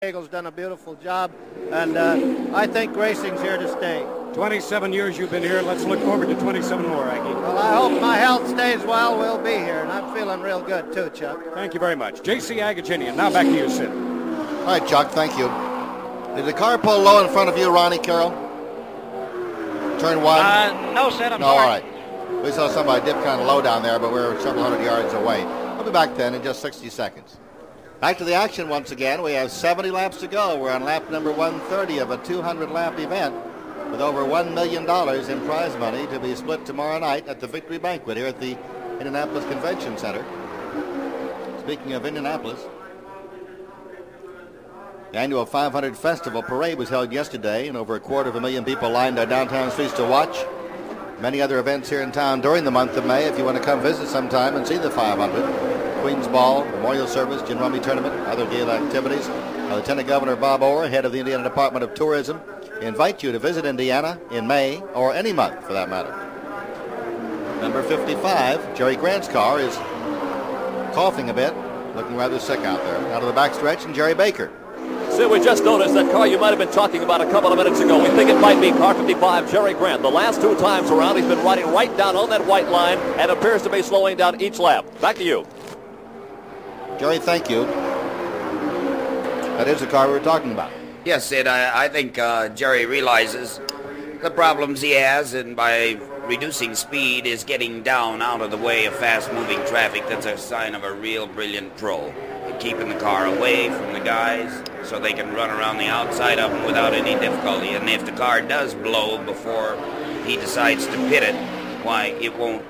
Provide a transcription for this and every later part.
Eagle's done a beautiful job, and I think racing's here to stay. 27 years you've been here. Let's look forward to 27 more, Aggie. Well, I hope my health stays well. We'll be here, and I'm feeling real good, too, Chuck. Thank you very much. J.C. Agajanian, now back to you, Sid. All right, Chuck, thank you. Did the car pull low in front of you, Ronnie Carroll? Turn one? No, Sid, I'm no, sorry. All right. We saw somebody dip kind of low down there, but we're several hundred yards away. I'll be back then in just 60 seconds. Back to the action once again. We have 70 laps to go. We're on lap number 130 of a 200-lap event with over $1 million in prize money to be split tomorrow night at the Victory Banquet here at the Indianapolis Convention Center. Speaking of Indianapolis, the annual 500 Festival Parade was held yesterday, and over 250,000 people lined our downtown streets to watch. Many other events here in town during the month of May if you want to come visit sometime and see the 500. Queen's Ball, Memorial Service, Gin Rummy Tournament, other gala activities. Lieutenant Governor Bob Orr, head of the Indiana Department of Tourism, invite you to visit Indiana in May or any month for that matter. Number 55, Jerry Grant's car, is coughing a bit, looking rather sick out there. Out of the backstretch, and Jerry Baker. Sid, we just noticed that car you might have been talking about a couple of minutes ago. We think it might be car 55, Jerry Grant. The last two times around, he's been riding right down on that white line and appears to be slowing down each lap. Back to you. Jerry, thank you. That is the car we were talking about. Yes, Sid, I think Jerry realizes the problems he has, and by reducing speed is getting down out of the way of fast-moving traffic. That's a sign of a real brilliant pro. Keeping the car away from the guys so they can run around the outside of them without any difficulty. And if the car does blow before he decides to pit it, why, it won't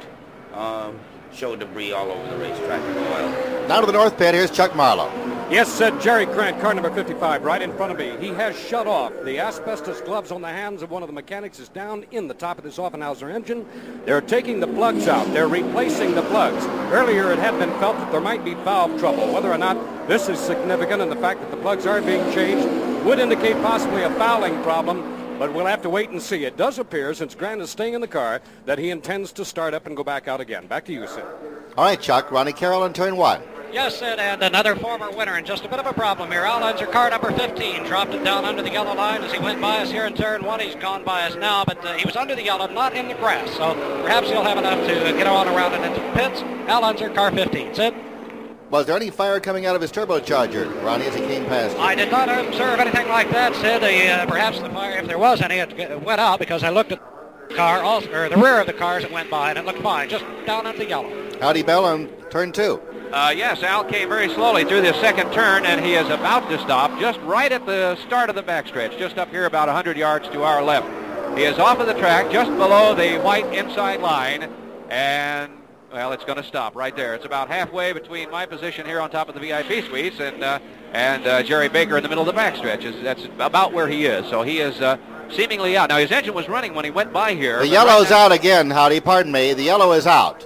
show debris all over the racetrack and oil. Now to the north pit, here's Chuck Marlowe. Yes, said Jerry Grant, car number 55, right in front of me. He has shut off. The asbestos gloves on the hands of one of the mechanics is down in the top of this Offenhauser engine. They're taking the plugs out. They're replacing the plugs. Earlier it had been felt that there might be valve trouble. Whether or not this is significant and the fact that the plugs are being changed would indicate possibly a fouling problem, but we'll have to wait and see. It does appear, since Grant is staying in the car, that he intends to start up and go back out again. Back to you, Sid. All right, Chuck. Ronnie Carroll in turn one. Yes, Sid, and another former winner, and just a bit of a problem here. Al Unser, car number 15, dropped it down under the yellow line as he went by us here in turn one. He's gone by us now, but he was under the yellow, not in the grass, so perhaps he'll have enough to get on around and into the pits. Al Unser, car 15. Sid? Was there any fire coming out of his turbocharger, Ronnie, as he came past you? I did not observe anything like that, Sid. Perhaps the fire, if there was any, it went out because I looked at the car, or the rear of the cars that went by, and it looked fine, just down under the yellow. Howdy Bell on turn two. Yes, Al came very slowly through the second turn, and he is about to stop just right at the start of the backstretch, just up here about 100 yards to our left. He is off of the track just below the white inside line, and, well, it's going to stop right there. It's about halfway between my position here on top of the VIP suites and Jerry Baker in the middle of the backstretch. That's about where he is, so he is seemingly out. Now, his engine was running when he went by here. The yellow's out again, Howdy. Pardon me. The yellow is out.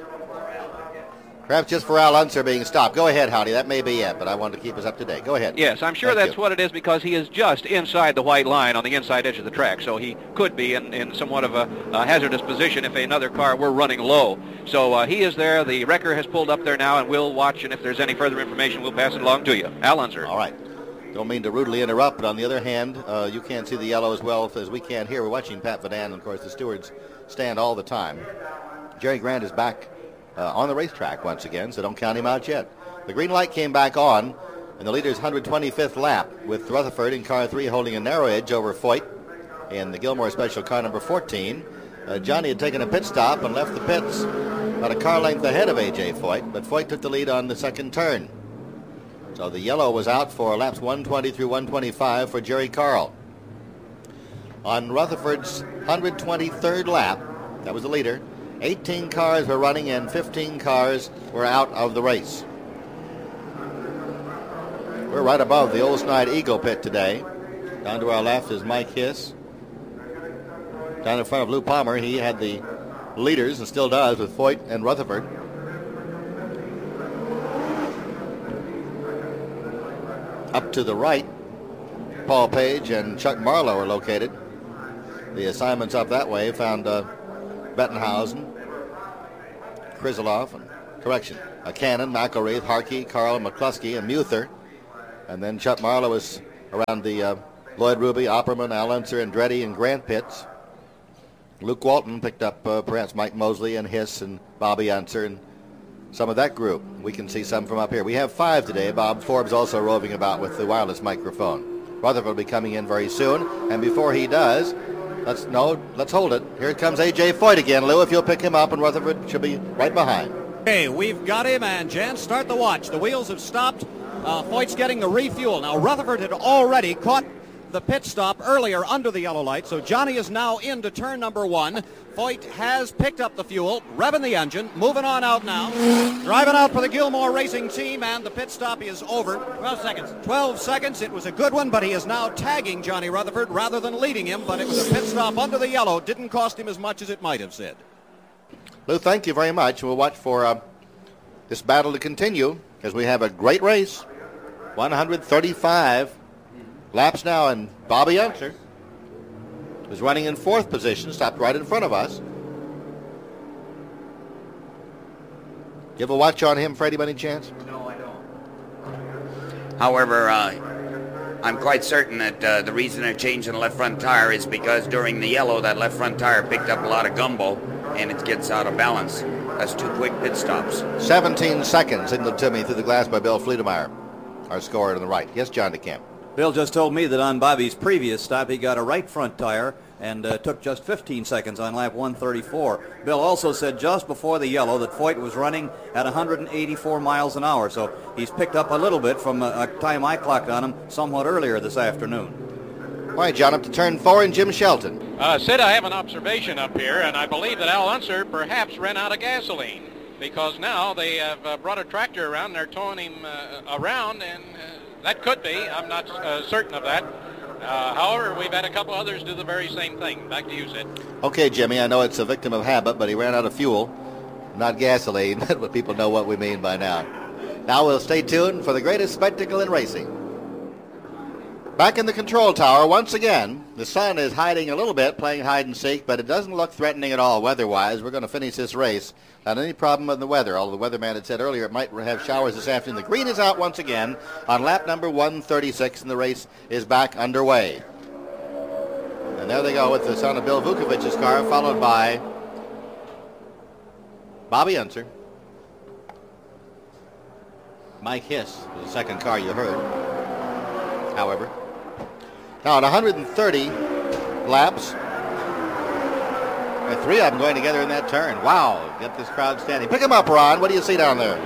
Perhaps just for Al Unser being stopped. Go ahead, Howdy. That may be it, but I wanted to keep us up to date. Go ahead. Yes, I'm sure that's what it is, because he is just inside the white line on the inside edge of the track, so he could be in somewhat of a hazardous position if another car were running low. So he is there. The wrecker has pulled up there now, and we'll watch, and if there's any further information, we'll pass it along to you. Al Unser. All right. Don't mean to rudely interrupt, but on the other hand, you can't see the yellow as well as we can here. We're watching Pat Vadan, and of course the stewards stand all the time. Jerry Grant is back on the racetrack once again, so don't count him out yet. The green light came back on in the leader's 125th lap, with Rutherford in car 3 holding a narrow edge over Foyt in the Gilmore Special car number 14. Johnny had taken a pit stop and left the pits about a car length ahead of A.J. Foyt, but Foyt took the lead on the second turn. So the yellow was out for laps 120 through 125 for Jerry Carl. On Rutherford's 123rd lap, that was the leader, 18 cars were running and 15 cars were out of the race. We're right above the Old Snide Eagle pit today. Down to our left is Mike Hiss. Down in front of Lou Palmer, he had the leaders and still does with Foyt and Rutherford. Up to the right, Paul Page and Chuck Marlowe are located. The assignments up that way found Bettenhausen, Krizeloff, and Cannon, McElreath, Harkey, Carl, McCluskey, and Muther. And then Chuck Marlowe is around the Lloyd Ruby, Opperman, Al Unser, Andretti, and Grant pits. Luke Walton picked up perhaps Mike Mosley and Hiss and Bobby Unser and some of that group. We can see some from up here. We have 5 today. Bob Forbes also roving about with the wireless microphone. Rutherford will be coming in very soon, and before he does, let's hold it. Here comes A.J. Foyt again. Lou, if you'll pick him up, and Rutherford should be right behind. Okay, we've got him, and Jan, start the watch. The wheels have stopped. Foyt's getting the refuel. Now, Rutherford had already caught the pit stop earlier under the yellow light, so Johnny is now into turn number 1. Foyt has picked up the fuel, revving the engine, moving on out now, driving out for the Gilmore Racing Team, and the pit stop is over. 12 seconds. 12 seconds. It was a good one, but he is now tagging Johnny Rutherford rather than leading him, but it was a pit stop under the yellow. Didn't cost him as much as it might have, Sid. Lou, thank you very much. We'll watch for this battle to continue as we have a great race. 135 laps now, and Bobby Unser is running in 4th position, stopped right in front of us. Give a watch on him, Freddie, by any chance? No, I don't. However, I'm quite certain that the reason they're changing the left front tire is because during the yellow, that left front tire picked up a lot of gumbo, and it gets out of balance. That's 2 quick pit stops. 17 seconds signaled to me through the glass by Bill Fleetemeyer, our scorer on the right. Yes, John DeCamp. Bill just told me that on Bobby's previous stop, he got a right front tire and took just 15 seconds on lap 134. Bill also said just before the yellow that Foyt was running at 184 miles an hour, so he's picked up a little bit from a time I clocked on him somewhat earlier this afternoon. All right, John, up to turn 4 and Jim Shelton. Sid, I have an observation up here, and I believe that Al Unser perhaps ran out of gasoline, because now they have brought a tractor around, and they're towing him around, and that could be. I'm not certain of that. However, we've had a couple others do the very same thing. Back to you, Sid. Okay, Jimmy, I know it's a victim of habit, but he ran out of fuel, not gasoline. But people know what we mean by now. Now we'll stay tuned for the greatest spectacle in racing. Back in the control tower once again. The sun is hiding a little bit, playing hide and seek, but it doesn't look threatening at all weather-wise. We're going to finish this race without any problem with the weather, although the weatherman had said earlier it might have showers this afternoon. The green is out once again on lap number 136, and the race is back underway. And there they go with the son of Bill Vukovic's car, followed by Bobby Unser. Mike Hiss was the second car you heard, however. Now at 130 laps, there are 3 of them going together in that turn. Wow, get this crowd standing. Pick them up, Ron. What do you see down there?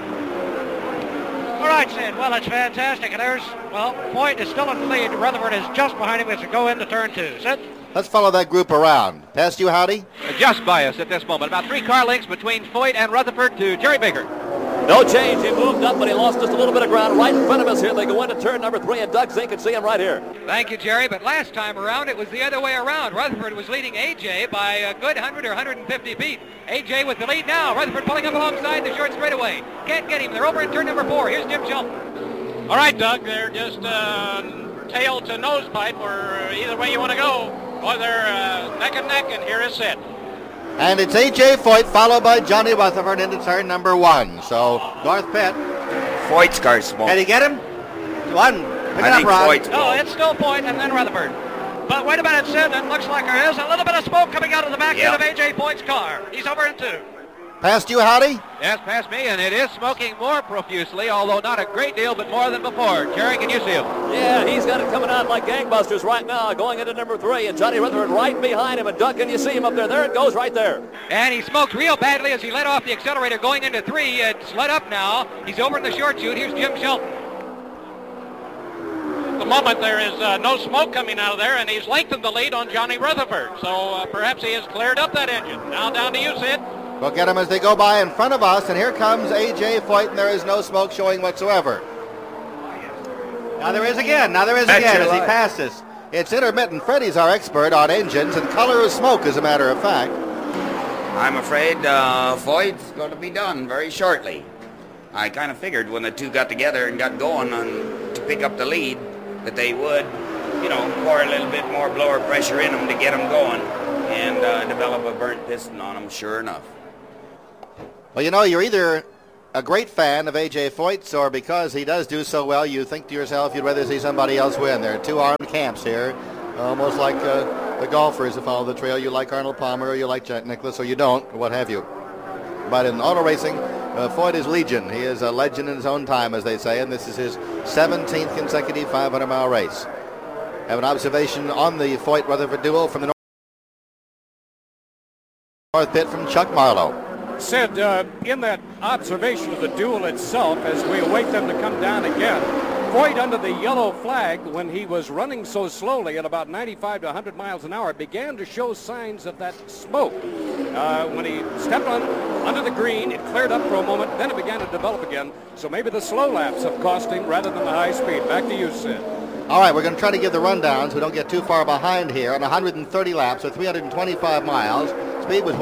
All right, Sid. Well, it's fantastic. And there's, Foyt is still in the lead. Rutherford is just behind him as we go into turn 2. Sid? Let's follow that group around. Past you, Howdy? Just by us at this moment. About 3 car lengths between Foyt and Rutherford to Jerry Baker. No change. He moved up, but he lost just a little bit of ground right in front of us here. They go into turn number 3, and Doug Zink can see him right here. Thank you, Jerry. But last time around, it was the other way around. Rutherford was leading A.J. by a good 100 or 150 feet. A.J. with the lead now. Rutherford pulling up alongside the short straightaway. Can't get him. They're over in turn number 4. Here's Jim Shelton. All right, Doug. They're just tail to nose pipe, or either way you want to go. Or they're neck and neck, and here is Sid. And it's A.J. Foyt followed by Johnny Rutherford into turn number 1. So North Pit. Foyt's car's smoke. Can he get him? One. Pick it up, Ron. No, it's still Foyt and then Rutherford. But wait a minute, Sid. It looks like there is a little bit of smoke coming out of the back end of A.J. Foyt's car. He's over in 2. Past you, Howdy? Yes, past me, and it is smoking more profusely, although not a great deal, but more than before. Jerry, can you see him? Yeah, he's got it coming out like gangbusters right now, going into number 3, and Johnny Rutherford right behind him. And Doug, can you see him up there? There it goes right there. And he smoked real badly as he let off the accelerator going into 3. It's let up now. He's over in the short chute. Here's Jim Shelton. At the moment, there is no smoke coming out of there, and he's lengthened the lead on Johnny Rutherford. So perhaps he has cleared up that engine. Now down to you, Sid. We'll get them as they go by in front of us, and here comes A.J. Foyt, and there is no smoke showing whatsoever. Now there is again as he passes. It's intermittent. Freddie's our expert on engines and color of smoke, as a matter of fact. I'm afraid Foyt's going to be done very shortly. I kind of figured when the 2 got together and got going to pick up the lead that they would, pour a little bit more blower pressure in them to get them going and develop a burnt piston on them, sure enough. Well, you're either a great fan of A.J. Foyt's, or because he does do so well, you think to yourself you'd rather see somebody else win. There are two armed camps here, almost like the golfers who follow the trail. You like Arnold Palmer, or you like Jack Nicklaus, or you don't, or what have you. But in auto racing, Foyt is legion. He is a legend in his own time, as they say, and this is his 17th consecutive 500-mile race. Have an observation on the Foyt-Rutherford duel from the North Pit from Chuck Marlowe. Sid, in that observation of the duel itself, as we await them to come down again, Foyt under the yellow flag, when he was running so slowly at about 95 to 100 miles an hour, began to show signs of that smoke. When he stepped under the green, it cleared up for a moment, then it began to develop again. So maybe the slow laps have cost him rather than the high speed. Back to you, Sid. All right, we're going to try to give the rundown so we don't get too far behind here. On 130 laps or 325 miles, speed was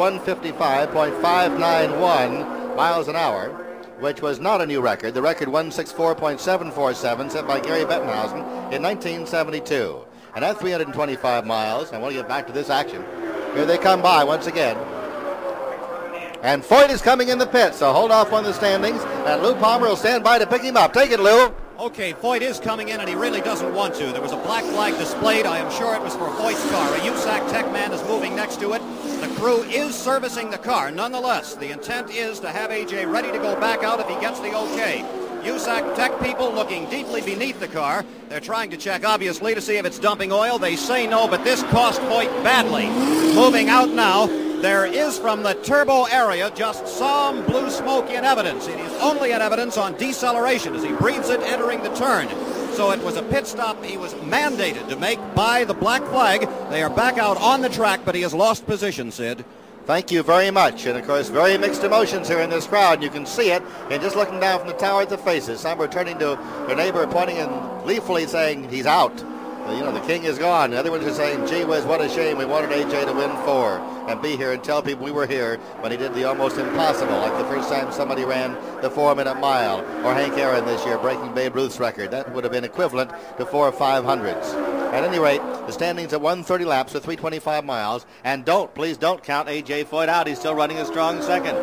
155.591 miles an hour, which was not a new record. The record 164.747 set by Gary Bettenhausen in 1972. And at 325 miles, I want to get back to this action. Here they come by once again. And Foyt is coming in the pit, so hold off on the standings, and Lou Palmer will stand by to pick him up. Take it, Lou. Okay, Foyt is coming in, and he really doesn't want to. There was a black flag displayed. I am sure it was for Foyt's car. A USAC tech man is moving next to it. The crew is servicing the car. Nonetheless, the intent is to have AJ ready to go back out if he gets the okay. USAC tech people looking deeply beneath the car. They're trying to check, obviously, to see if it's dumping oil. They say no, but this cost Foyt badly. Moving out now. There is from the turbo area just some blue smoke in evidence. It is only in evidence on deceleration as he breathes it entering the turn. So it was a pit stop he was mandated to make by the black flag. They are back out on the track, but he has lost position, Sid. Thank you very much. And, of course, very mixed emotions here in this crowd. You can see it. And just looking down from the tower at the faces, some are turning to their neighbor, pointing and gleefully saying, he's out. You know, the king is gone. The other ones are saying, gee whiz, what a shame. We wanted AJ to win 4 and be here and tell people we were here when he did the almost impossible, like the first time somebody ran the 4-minute mile, or Hank Aaron this year breaking Babe Ruth's record. That would have been equivalent to 4 500s. At any rate, the standings at 130 laps or 325 miles. And please don't count AJ Foyt out. He's still running a strong second.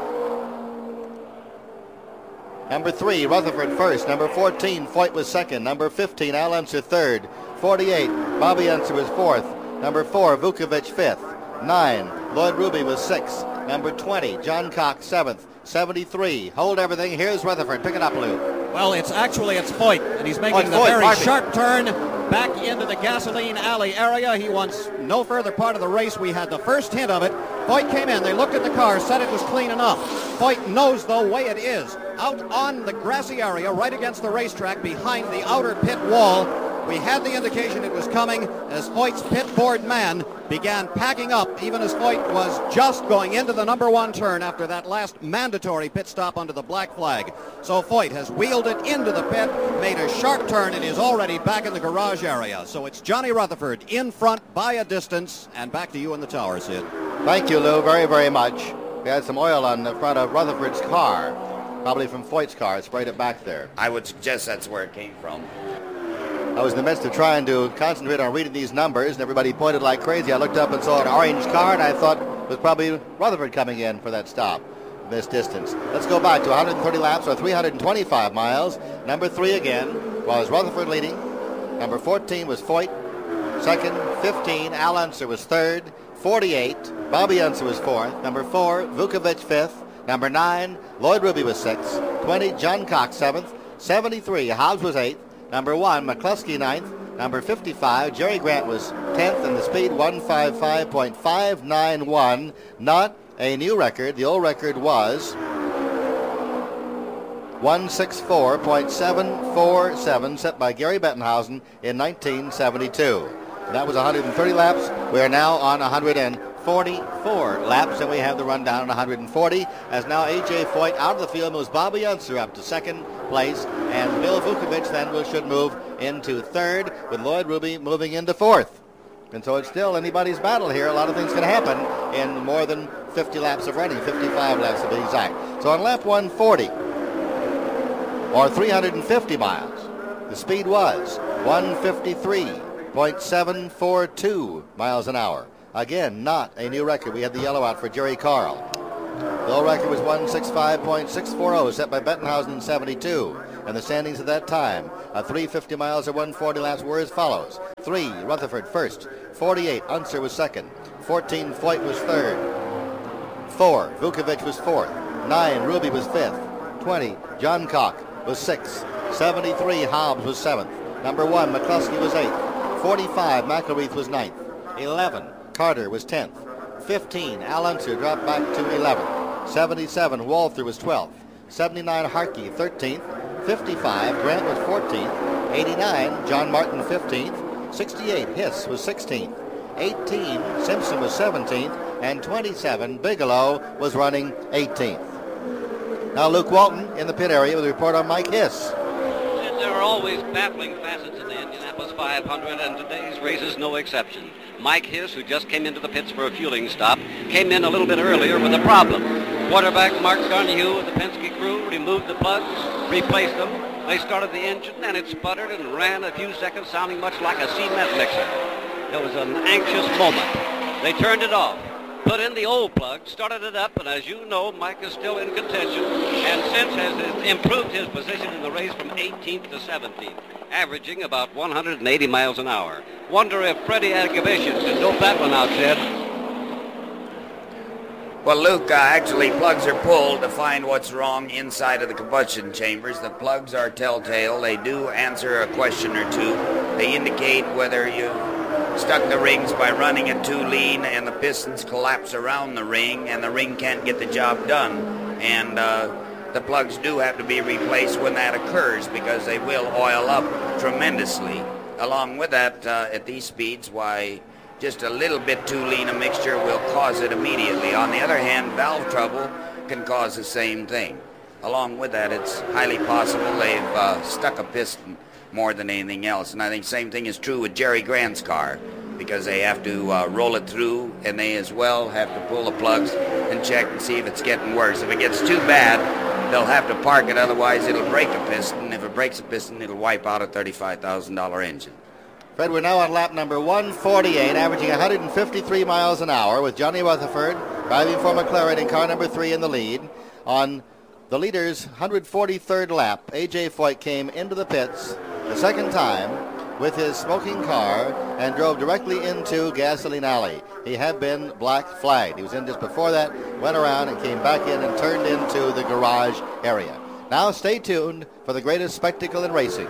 Number 3, Rutherford first. Number 14, Foyt was second. Number 15, Al Unser third. 48, Bobby Unser was fourth. Number 4, Vukovic fifth. 9, Lloyd Ruby was sixth. Number 20, John Cox seventh. 73, hold everything. Here's Rutherford. Pick it up, Lou. Well, it's Foyt, and he's making the very sharp turn back into the gasoline alley area. He wants no further part of the race. We had the first hint of it. Foyt came in. They looked at the car, said it was clean enough. Foyt knows the way it is. Out on the grassy area, right against the racetrack, behind the outer pit wall, we had the indication it was coming as Foyt's pit board man began packing up, even as Foyt was just going into the number 1 turn after that last mandatory pit stop under the black flag. So Foyt has wheeled it into the pit, made a sharp turn, and is already back in the garage area. So it's Johnny Rutherford in front by a distance, and back to you in the tower, Sid. Thank you, Lou, very, very much. We had some oil on the front of Rutherford's car, probably from Foyt's car. It sprayed it back there. I would suggest that's where it came from. I was in the midst of trying to concentrate on reading these numbers, and everybody pointed like crazy. I looked up and saw an orange car, and I thought it was probably Rutherford coming in for that stop, this distance. Let's go back to 130 laps or 325 miles. Number 3 again was Rutherford leading. Number 14 was Foyt. Second, 15, Al Unser was third. 48, Bobby Unser was fourth. Number 4, Vukovic fifth. Number 9, Lloyd Ruby was sixth. 20, John Cox seventh. 73, Hobbs was eighth. Number 1, McCluskey ninth. Number 55, Jerry Grant was 10th, and the speed 155.591. Not a new record. The old record was 164.747 set by Gary Bettenhausen in 1972. That was 130 laps. We are now on 144 laps, and we have the rundown on 140. As now A.J. Foyt out of the field moves Bobby Unser up to second place, and Bill Vukovic then should move into third, with Lloyd Ruby moving into fourth. And so it's still anybody's battle here. A lot of things can happen in more than 50 laps of running, 55 laps to be exact. So on lap 140, or 350 miles, the speed was 153.742 miles an hour. Again, not a new record. We had the yellow out for Jerry Carl. The old record was 165.640, set by Bettenhausen in 72. And the standings at that time, 350 miles or 140 laps were as follows. 3, Rutherford first. 48, Unser was second. 14, Foyt was third. 4, Vukovic was fourth. 9, Ruby was fifth. 20, John Cock was sixth. 73, Hobbs was seventh. Number 1, McCluskey was eighth. 45, McElreath was ninth. 11, Carter was 10th. 15, Al Unser dropped back to 11th. 77, Walther was 12th. 79, Harkey 13th. 55, Grant was 14th. 89, John Martin 15th. 68, Hiss was 16th. 18, Simpson was 17th. And 27, Bigelow was running 18th. Now Luke Walton in the pit area with a report on Mike Hiss. There are always baffling facets in the Indianapolis 500, and today's race is no exception. Mike Hiss, who just came into the pits for a fueling stop, came in a little bit earlier with a problem. Quarterback Mark Garnier of the Penske crew removed the plugs, replaced them. They started the engine, and it sputtered and ran a few seconds, sounding much like a cement mixer. It was an anxious moment. They turned it off, put in the old plug, started it up, and as you know, Mike is still in contention, and since has improved his position in the race from 18th to 17th, averaging about 180 miles an hour. Wonder if Freddie Agabishin can dope that one out, Sid. Well, Luke, actually plugs are pulled to find what's wrong inside of the combustion chambers. The plugs are telltale. They do answer a question or two. They indicate whether you stuck the rings by running it too lean and the pistons collapse around the ring and the ring can't get the job done. And the plugs do have to be replaced when that occurs because they will oil up tremendously. Along with that, at these speeds, why, just a little bit too lean a mixture will cause it immediately. On the other hand, valve trouble can cause the same thing. Along with that, it's highly possible they've stuck a piston more than anything else. And I think the same thing is true with Jerry Grant's car because they have to roll it through and they as well have to pull the plugs and check and see if it's getting worse. If it gets too bad, they'll have to park it, otherwise it'll break a piston. If it breaks a piston, it'll wipe out a $35,000 engine. Fred, we're now on lap number 148, averaging 153 miles an hour with Johnny Rutherford driving for McLaren in car number 3 in the lead. On the leader's 143rd lap, A.J. Foyt came into the pits the second time with his smoking car and drove directly into Gasoline Alley. He had been black flagged. He was in just before that, went around and came back in and turned into the garage area. Now stay tuned for the greatest spectacle in racing.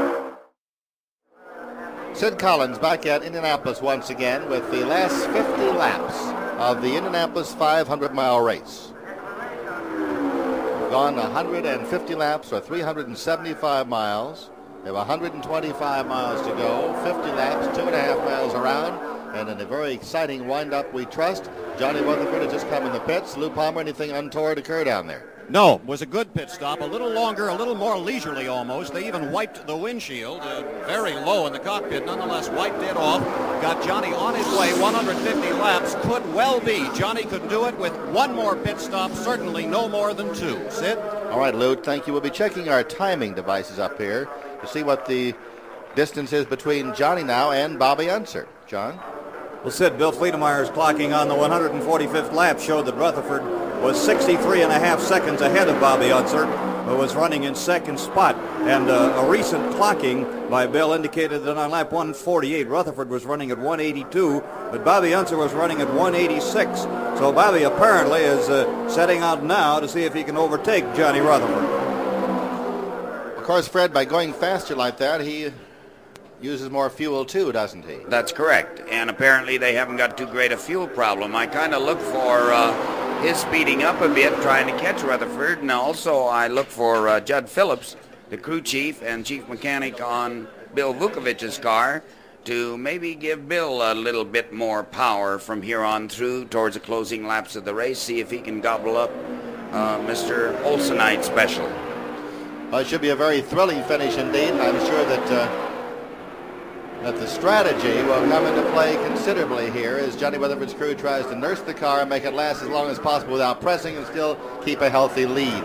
Sid Collins back at Indianapolis once again with the last 50 laps of the Indianapolis 500-mile race. We've gone 150 laps or 375 miles. We have 125 miles to go, 50 laps, 2.5 miles around, and in a very exciting wind-up, we trust. Johnny Rutherford has just come in the pits. Lou Palmer, anything untoward occur down there? No, it was a good pit stop, a little longer, a little more leisurely almost. They even wiped the windshield very low in the cockpit. Nonetheless, wiped it off, got Johnny on his way. 150 laps could well be. Johnny could do it with one more pit stop, certainly no more than 2. Sid? All right, Lou, thank you. We'll be checking our timing devices up here to see what the distance is between Johnny now and Bobby Unser. John? Well, Sid, Bill Fleetemeyer's clocking on the 145th lap showed that Rutherford was 63.5 seconds ahead of Bobby Unser, who was running in second spot. And a recent clocking by Bill indicated that on lap 148, Rutherford was running at 182, but Bobby Unser was running at 186. So Bobby apparently is setting out now to see if he can overtake Johnny Rutherford. Of course, Fred, by going faster like that, he uses more fuel too, doesn't he? That's correct. And apparently they haven't got too great a fuel problem. I kind of look for his speeding up a bit, trying to catch Rutherford. And also I look for Judd Phillips, the crew chief and chief mechanic on Bill Vukovic's car, to maybe give Bill a little bit more power from here on through towards the closing laps of the race, see if he can gobble up Mr. Olsenite special. Well, it should be a very thrilling finish indeed. I'm sure that that the strategy will come into play considerably here as Johnny Rutherford's crew tries to nurse the car and make it last as long as possible without pressing and still keep a healthy lead.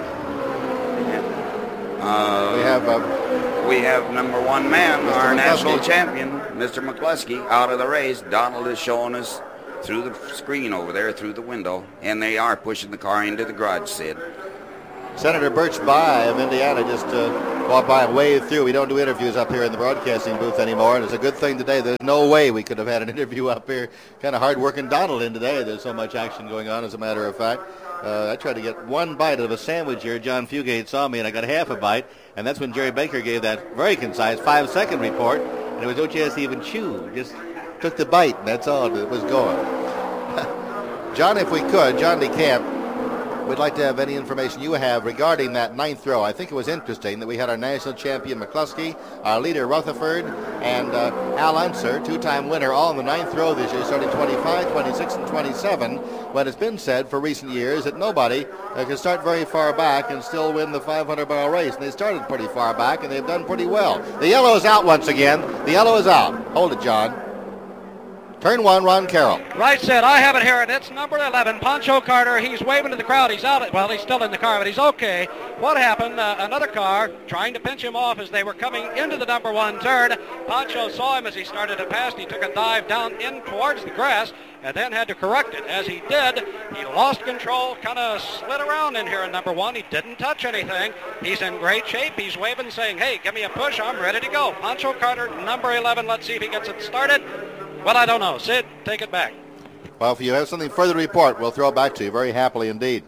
We have number 1 man, Mr. our McCluskey. national champion, Mr. McCluskey, out of the race. Donald is showing us through the screen over there, through the window, and they are pushing the car into the garage, Sid. Senator Birch Bayh of Indiana just walked by and waved through. We don't do interviews up here in the broadcasting booth anymore, and it's a good thing today. There's no way we could have had an interview up here. Kind of hard working Donald in today. There's so much action going on, as a matter of fact. I tried to get one bite of a sandwich here. John Fugate saw me, and I got half a bite, and that's when Jerry Baker gave that very concise 5-second report, and it was no chance to even chew. Just took the bite, and that's all it was going. John, if we could, John DeCamp, we'd like to have any information you have regarding that ninth row. I think it was interesting that we had our national champion McCluskey, our leader Rutherford, and Al Unser, two-time winner, all in the ninth row this year, starting 25, 26, and 27, when it's been said for recent years that nobody can start very far back and still win the 500-mile race. And they started pretty far back, and they've done pretty well. The yellow is out once again. The yellow is out. Hold it, John. Turn 1, Ron Carroll. Right, Sid. I have it here, and it's number 11, Pancho Carter. He's waving to the crowd. He's out. Well, he's still in the car, but he's okay. What happened? Another car trying to pinch him off as they were coming into the number 1 turn. Pancho saw him as he started to pass. He took a dive down in towards the grass and then had to correct it. As he did, he lost control, kind of slid around in here in number 1. He didn't touch anything. He's in great shape. He's waving, saying, hey, give me a push. I'm ready to go. Pancho Carter, number 11. Let's see if he gets it started. Well, I don't know. Sid, take it back. Well, if you have something further to report, we'll throw it back to you very happily indeed.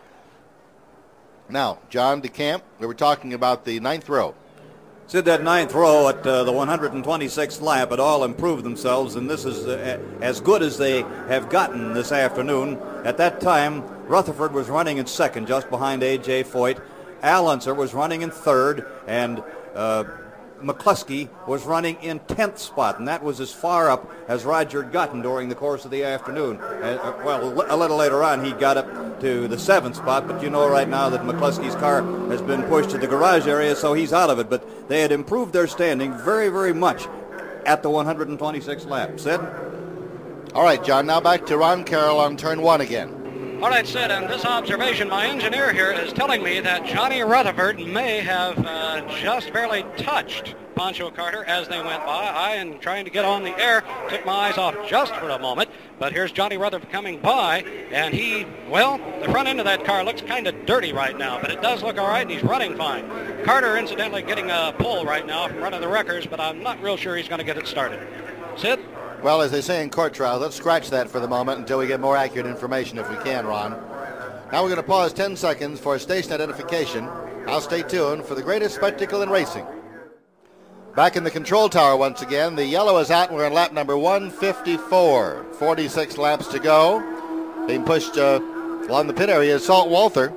Now, John DeCamp, we were talking about the ninth row. Sid, that ninth row at the 126th lap had all improved themselves, and this is as good as they have gotten this afternoon. At that time, Rutherford was running in second, just behind A.J. Foyt. Al Unser was running in third, and McCluskey was running in 10th spot, and that was as far up as Roger had gotten during the course of the afternoon. Well, a little later on, he got up to the 7th spot, but you know right now that McCluskey's car has been pushed to the garage area, so he's out of it. But they had improved their standing very, very much at the 126th lap. Sid? All right, John, now back to Ron Carroll on turn 1 again. All right, Sid, and this observation, my engineer here is telling me that Johnny Rutherford may have just barely touched Pancho Carter as they went by. I am trying to get on the air, took my eyes off just for a moment, but here's Johnny Rutherford coming by, and the front end of that car looks kind of dirty right now, but it does look all right, and he's running fine. Carter, incidentally, getting a pull right now from running the wreckers, but I'm not real sure he's going to get it started. Sid? Well, as they say in court trials, let's scratch that for the moment until we get more accurate information if we can, Ron. Now we're going to pause 10 seconds for station identification. I'll stay tuned for the greatest spectacle in racing. Back in the control tower once again. The yellow is out, and we're in lap number 154. 46 laps to go. Being pushed along the pit area is Salt Walther.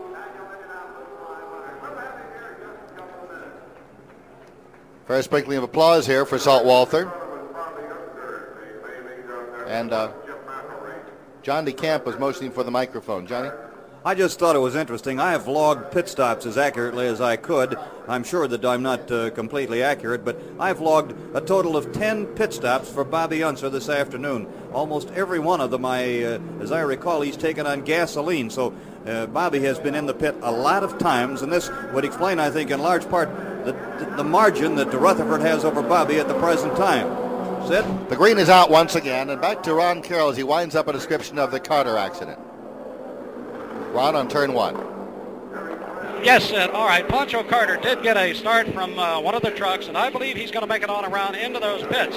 Fair sprinkling of applause here for Salt Walther. And John DeCamp was motioning for the microphone. Johnny? I just thought it was interesting. I have logged pit stops as accurately as I could. I'm sure that I'm not completely accurate, but I've logged a total of 10 pit stops for Bobby Unser this afternoon. Almost every one of them, as I recall, he's taken on gasoline. So Bobby has been in the pit a lot of times, and this would explain, I think, in large part, the margin that Rutherford has over Bobby at the present time. Sid? The green is out once again, and back to Ron Carroll as he winds up a description of the Carter accident. Ron on turn 1. Yes, Sid. All right, Pancho Carter did get a start from one of the trucks, and I believe he's going to make it on around into those pits.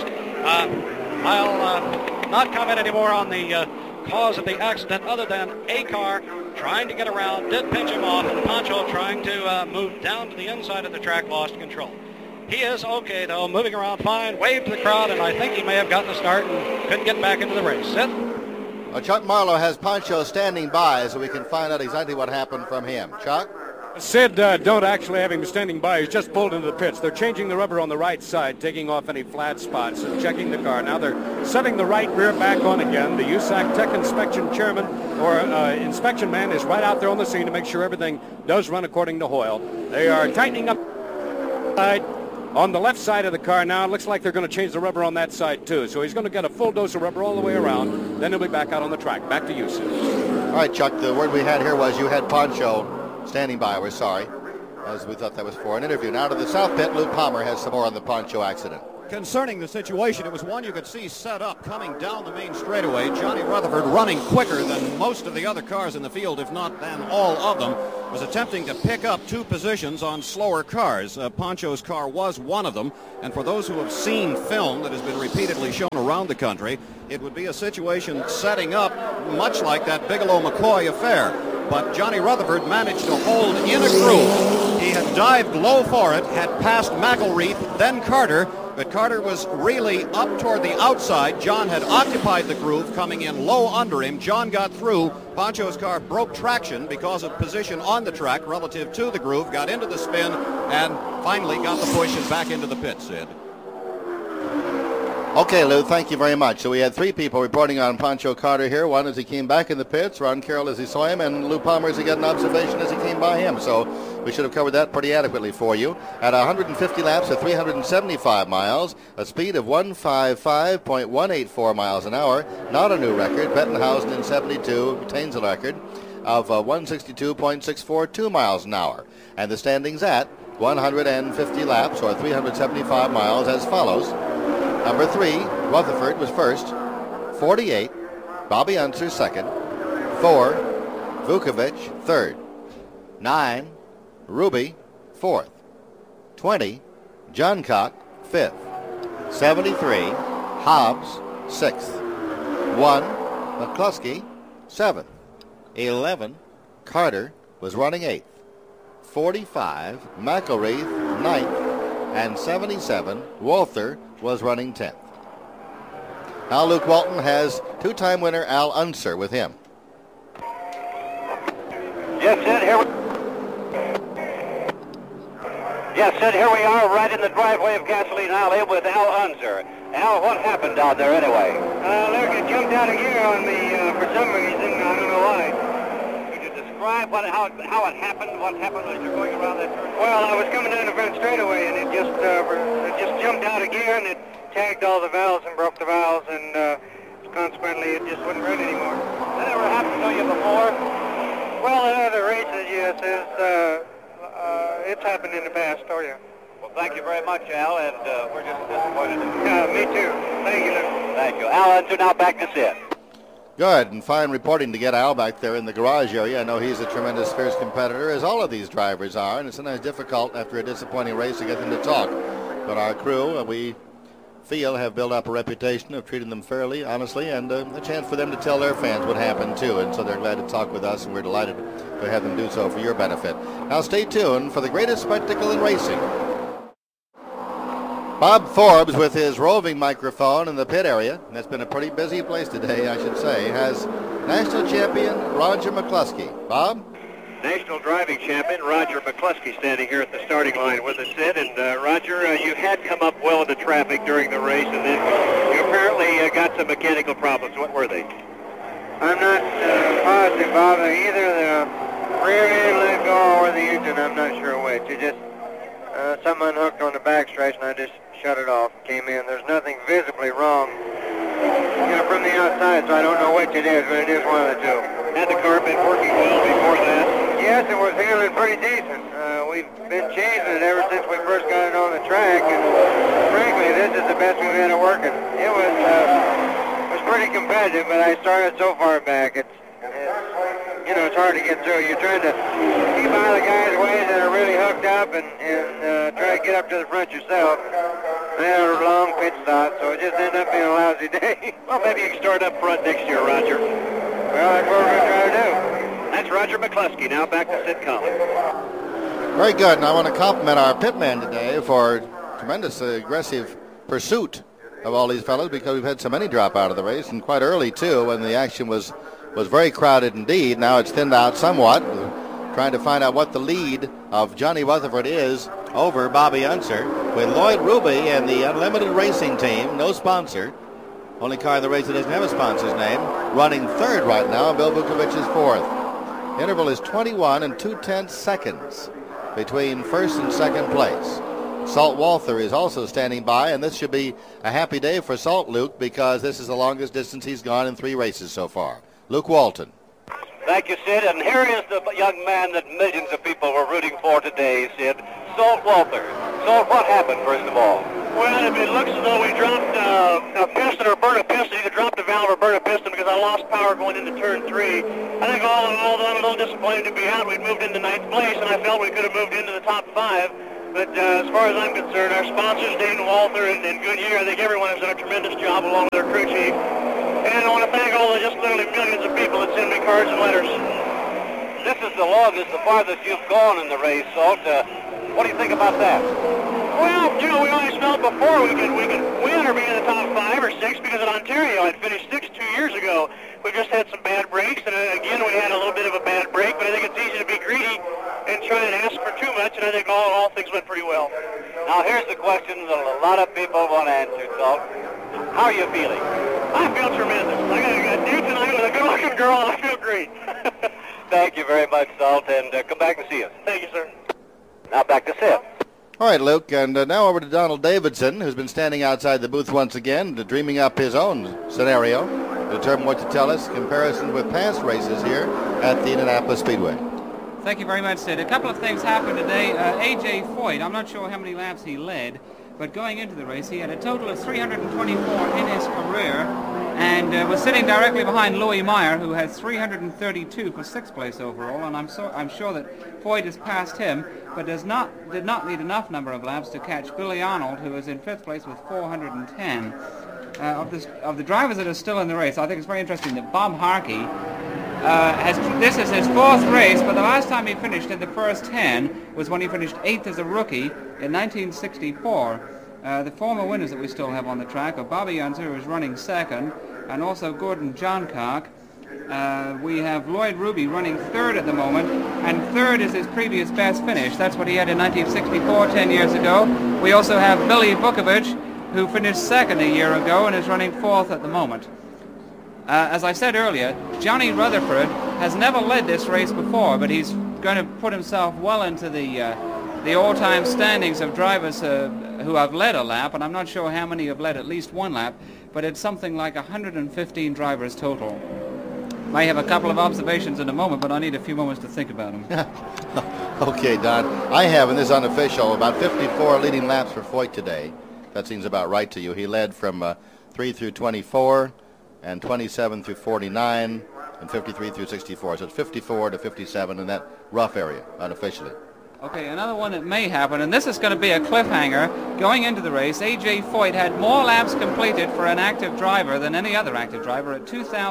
I'll not comment anymore on the cause of the accident other than a car trying to get around, did pinch him off, and Pancho trying to move down to the inside of the track, lost control. He is okay, though, moving around fine, waved to the crowd, and I think he may have gotten a start and couldn't get back into the race. Sid? Chuck Marlowe has Pancho standing by so we can find out exactly what happened from him. Chuck? Sid don't actually have him standing by. He's just pulled into the pits. They're changing the rubber on the right side, taking off any flat spots and checking the car. Now they're setting the right rear back on again. The USAC Tech Inspection Chairman or inspection man is right out there on the scene to make sure everything does run according to Hoyle. They are tightening up on the left side of the car now. It looks like they're going to change the rubber on that side too. So he's going to get a full dose of rubber all the way around. Then he'll be back out on the track. Back to you, Sid. All right, Chuck, the word we had here was you had Pancho standing by. We're sorry, as we thought that was for an interview. Now to the south pit, Lou Palmer has some more on the Pancho accident. concerning the situation. It was one you could see set up coming down the main straightaway. Johnny Rutherford, running quicker than most of the other cars in the field, if not than all of them, was attempting to pick up 2 positions on slower cars. Pancho's car was one of them, and for those who have seen film that has been repeatedly shown around the country, it would be a situation setting up much like that Bigelow-McCoy affair. But Johnny Rutherford managed to hold in a groove. He had dived low for it, had passed McElreath, then Carter, but Carter was really up toward the outside. John had occupied the groove, coming in low under him. John got through. Pancho's car broke traction because of position on the track relative to the groove, got into the spin, and finally got the push and back into the pit, Sid. Okay, Lou, thank you very much. So we had 3 people reporting on Pancho Carter here. One as he came back in the pits, Ron Carroll as he saw him, and Lou Palmer as he got an observation as he came by him. So we should have covered that pretty adequately for you. At 150 laps at 375 miles, a speed of 155.184 miles an hour, not a new record. Bettenhausen in 72 retains a record of 162.642 miles an hour. And the standings at 150 laps, or 375 miles, as follows. Number 3, Rutherford was first, 48. Bobby Unser second. 4, Vukovic third. 9, Ruby fourth. 20, Johncock fifth. 73, Hobbs sixth. 1, McCluskey seventh. 11, Carter was running 8th. 45, McElreath ninth. And 77, Walther was running 10th. Now Luke Walton has 2-time winner Al Unser with him. Yes, Sid, here we are right in the driveway of Gasoline Alley with Al Unser. Al, what happened out there anyway? Look, it jumped out of gear on me for some reason. I don't know why. Describe how it happened. What happened as you're going around that turn? Well, I was coming down the front straightaway, and it just jumped out of gear, and it tagged all the valves and broke the valves, and consequently, it just wouldn't run anymore. That ever happened to you before? Well, in other races, yes, it's happened in the past. Oh, yeah. Well, thank you very much, Al, and we're just disappointed. Yeah, me too. Thank you, Luke. Thank you. Al Unser now back to Sid. Good, and fine reporting to get Al back there in the garage area. I know he's a tremendous fierce competitor, as all of these drivers are, and it's sometimes difficult after a disappointing race to get them to talk. But our crew, we feel, have built up a reputation of treating them fairly, honestly, and a chance for them to tell their fans what happened, too. And so they're glad to talk with us, and we're delighted to have them do so for your benefit. Now stay tuned for the greatest spectacle in racing. Bob Forbes, with his roving microphone in the pit area, and it's been a pretty busy place today, I should say, has national champion Roger McCluskey. Bob? National driving champion Roger McCluskey standing here at the starting line with us, Sid. And Roger, you had come up well in the traffic during the race, and then you apparently got some mechanical problems. What were they? I'm not positive, Bob. Either the rear end let go or the engine. I'm not sure which. It just something unhooked on the backstretch, and I just shut it off and came in. There's nothing visibly wrong, from the outside, so I don't know which it is, but it is one of the two. Had the car been working well before that? Yes, it was handling pretty decent. We've been changing it ever since we first got it on the track, and frankly, this is the best we've had it working. It was pretty competitive, but I started so far back, it's hard to get through. You're trying to keep out of the guys' ways that are really hooked up and try to get up to the front yourself. I had a long pit stop, so it just ended up being a lousy day. Well, maybe you can start up front next year, Roger. Well, that's what we're going to try to do. That's Roger McCluskey. Now back to Sid Collins. Very good, and I want to compliment our pitman today for tremendous aggressive pursuit of all these fellas, because we've had so many drop out of the race, and quite early, too, when the action was very crowded indeed. Now it's thinned out somewhat. We're trying to find out what the lead of Johnny Rutherford is over Bobby Unser, with Lloyd Ruby and the Unlimited Racing Team, no sponsor, only car in the race that doesn't have a sponsor's name, running third right now, and Bill Vukovic is fourth. Interval is 21 2/10 seconds between first and second place. Salt Walther is also standing by, and this should be a happy day for Salt, Luke, because this is the longest distance he's gone in 3 races so far. Luke Walton. Thank you, Sid. And here is the young man that millions of people were rooting for today, Sid. Salt Walther. Salt, what happened, first of all? Well, it looks as though we dropped a piston or burned a piston. Either dropped a valve or burned a piston because I lost power going into turn 3. I think all in all, I'm a little disappointed to be out. We'd moved into 9th place, and I felt we could have moved into the top 5. But as far as I'm concerned, our sponsors, Dayton Walther and Goodyear, I think everyone has done a tremendous job along with their crew chief. And I want to thank all the just literally millions of people that send me cards and letters. This is the longest, the farthest you've gone in the race, Salt. What do you think about that? Well, you know, we always felt before we could win or be in the top 5 or 6 because at Ontario I'd finished 6th 2 years ago. We just had some bad breaks, and again we had a little bit of a bad break, but I think it's easy to be greedy and try and ask for too much, and I think all things went pretty well. Now here's the question that a lot of people want to answer, Salt. How are you feeling? I feel tremendous. I got a date tonight with a good-looking girl, and I feel great. Thank you very much, Salt, and come back and see us. Thank you, sir. Now back to Sid. All right, Luke, and now over to Donald Davidson, who's been standing outside the booth once again, dreaming up his own scenario to determine what to tell us, comparison with past races here at the Indianapolis Speedway. Thank you very much, Sid. A couple of things happened today. A.J. Foyt, I'm not sure how many laps he led, but going into the race, he had a total of 324 in his career, and was sitting directly behind Louis Meyer, who has 332 for 6th place overall, and I'm sure that Foyt has passed him, but did not need enough number of laps to catch Billy Arnold, who is in 5th place with 410. Of the drivers that are still in the race, I think it's very interesting that Bob Harkey this is his 4th race, but the last time he finished in the first 10 was when he finished 8th as a rookie in 1964. The former winners that we still have on the track are Bobby Unser, who is running 2nd, and also Gordon Johncock. We have Lloyd Ruby running 3rd at the moment, and 3rd is his previous best finish. That's what he had in 1964, 10 years ago. We also have Billy Vukovich, who finished 2nd a year ago and is running 4th at the moment. As I said earlier, Johnny Rutherford has never led this race before, but he's going to put himself well into the all-time standings of drivers who have led a lap, and I'm not sure how many have led at least one lap, but it's something like 115 drivers total. I have a couple of observations in a moment, but I need a few moments to think about them. Okay, Don. I have, and this is unofficial, about 54 leading laps for Foyt today. That seems about right to you. He led from 3 through 24, and 27 through 49, and 53 through 64. So it's 54 to 57 in that rough area, unofficially. Okay, another one that may happen, and this is going to be a cliffhanger. Going into the race, A.J. Foyt had more laps completed for an active driver than any other active driver at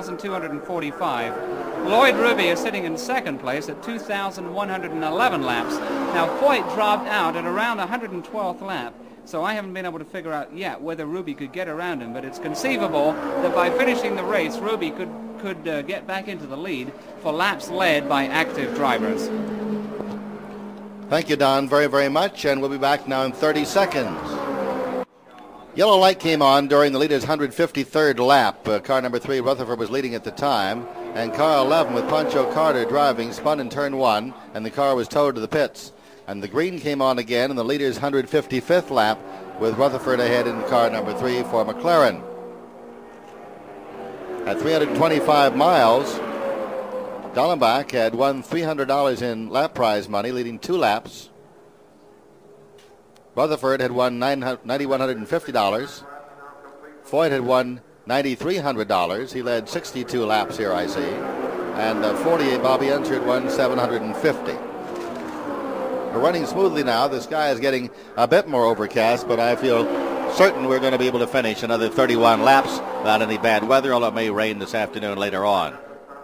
2,245. Lloyd Ruby is sitting in 2nd place at 2,111 laps. Now, Foyt dropped out at around 112th lap. So I haven't been able to figure out yet whether Ruby could get around him, but it's conceivable that by finishing the race, Ruby could get back into the lead for laps led by active drivers. Thank you, Don, very, very much, and we'll be back now in 30 seconds. Yellow light came on during the leader's 153rd lap. Car number 3, Rutherford, was leading at the time, and car 11 with Pancho Carter driving spun in turn 1, and the car was towed to the pits. And the green came on again in the leader's 155th lap with Rutherford ahead in car number 3 for McLaren. At 325 miles, Dallenbach had won $300 in lap prize money, leading 2 laps. Rutherford had won $9,150. Foyt had won $9,300. He led 62 laps here, I see. And 48, Bobby Unser had won $750. We're running smoothly now. The sky is getting a bit more overcast, but I feel certain we're going to be able to finish another 31 laps without any bad weather, although it may rain this afternoon later on.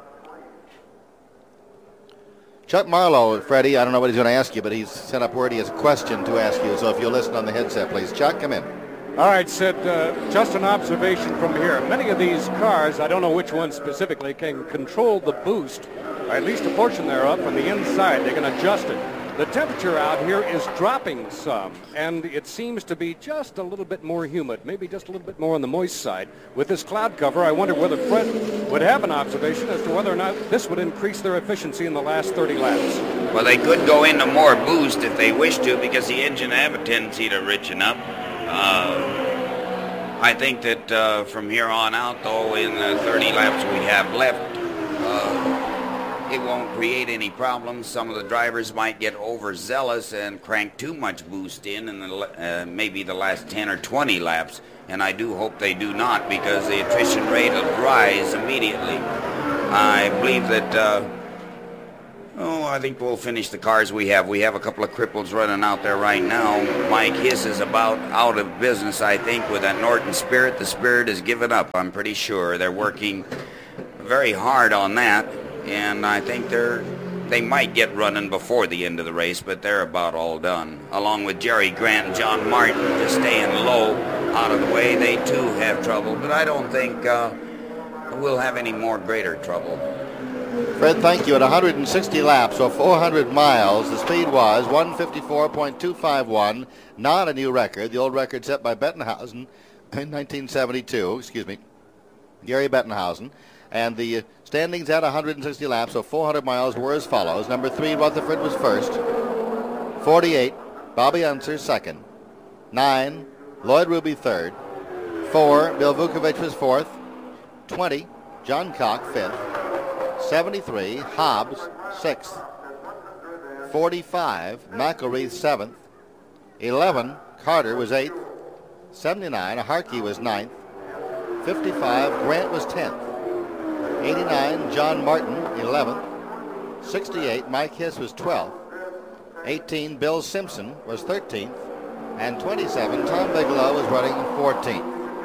Chuck Marlowe, Freddie, I don't know what he's going to ask you, but he's sent up word he has a question to ask you, so if you'll listen on the headset, please. Chuck, come in. All right, Sid, just an observation from here. Many of these cars, I don't know which ones specifically, can control the boost, or at least a portion thereof, from the inside. They can adjust it. The temperature out here is dropping some, and it seems to be just a little bit more humid, maybe just a little bit more on the moist side. With this cloud cover, I wonder whether Fred would have an observation as to whether or not this would increase their efficiency in the last 30 laps. Well, they could go into more boost if they wish to, because the engine have a tendency to richen up. I think that from here on out, though, in the 30 laps we have left, it won't create any problems. Some of the drivers might get overzealous and crank too much boost in maybe the last 10 or 20 laps, and I do hope they do not, because the attrition rate will rise immediately. I believe that, I think we'll finish the cars we have. We have a couple of cripples running out there right now. Mike Hiss is about out of business, I think, with that Norton Spirit. The Spirit has given up, I'm pretty sure. They're working very hard on that, and I think they might get running before the end of the race, but they're about all done. Along with Jerry Grant and John Martin, just staying low out of the way. They too have trouble, but I don't think we'll have any more greater trouble. Fred, thank you. At 160 laps, or 400 miles, the speed was 154.251, not a new record. The old record set by Bettenhausen in 1972, Gary Bettenhausen. And the standings at 160 laps, so 400 miles, were as follows. Number 3, Rutherford was first. 48, Bobby Unser second. 9, Lloyd Ruby third. 4, Bill Vukovich was fourth. 20, John Cock fifth. 73, Hobbs sixth. 45, McElreath seventh. 11, Carter was eighth. 79, Harkey was ninth. 55, Grant was 10th. 89, John Martin, 11th. 68, Mike Hiss was 12th. 18, Bill Simpson was 13th. And 27, Tom Bigelow was running 14th.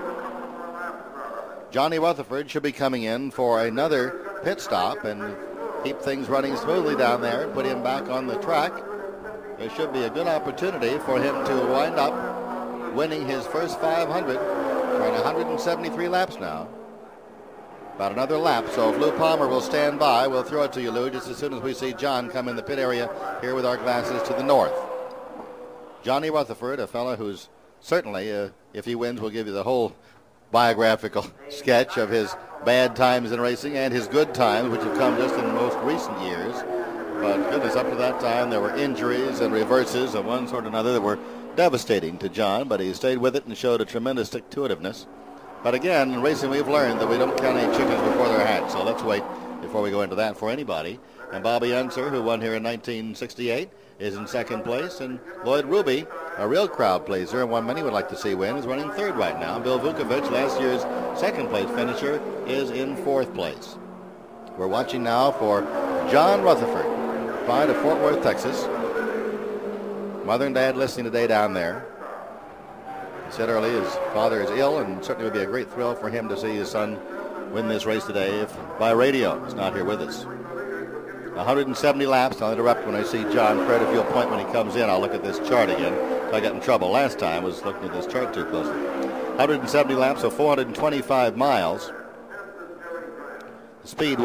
Johnny Rutherford should be coming in for another pit stop and keep things running smoothly down there and put him back on the track. There should be a good opportunity for him to wind up winning his first 500. We're at 173 laps now. About another lap, so if Lou Palmer will stand by, we'll throw it to you, Lou, just as soon as we see John come in the pit area here with our glasses to the north. Johnny Rutherford, a fellow who's certainly, if he wins, we'll give you the whole biographical sketch of his bad times in racing and his good times, which have come just in the most recent years. But goodness, up to that time, there were injuries and reverses of one sort or another that were devastating to John, but he stayed with it and showed a tremendous stick-to-itiveness. But again, in racing, we've learned that we don't count any chickens before they're hatched, so let's wait before we go into that for anybody. And Bobby Unser, who won here in 1968, is in second place, and Lloyd Ruby, a real crowd pleaser and one many would like to see win, is running third right now. Bill Vukovich, last year's second-place finisher, is in fourth place. We're watching now for John Rutherford, flying to Fort Worth, Texas. Mother and Dad listening today down there. He said earlier his father is ill, and certainly would be a great thrill for him to see his son win this race today if by radio he's not here with us. 170 laps. I'll interrupt when I see John. Fred, if you'll point when he comes in, I'll look at this chart again. So I got in trouble last time, was looking at this chart too closely. 170 laps, so 425 miles. Speed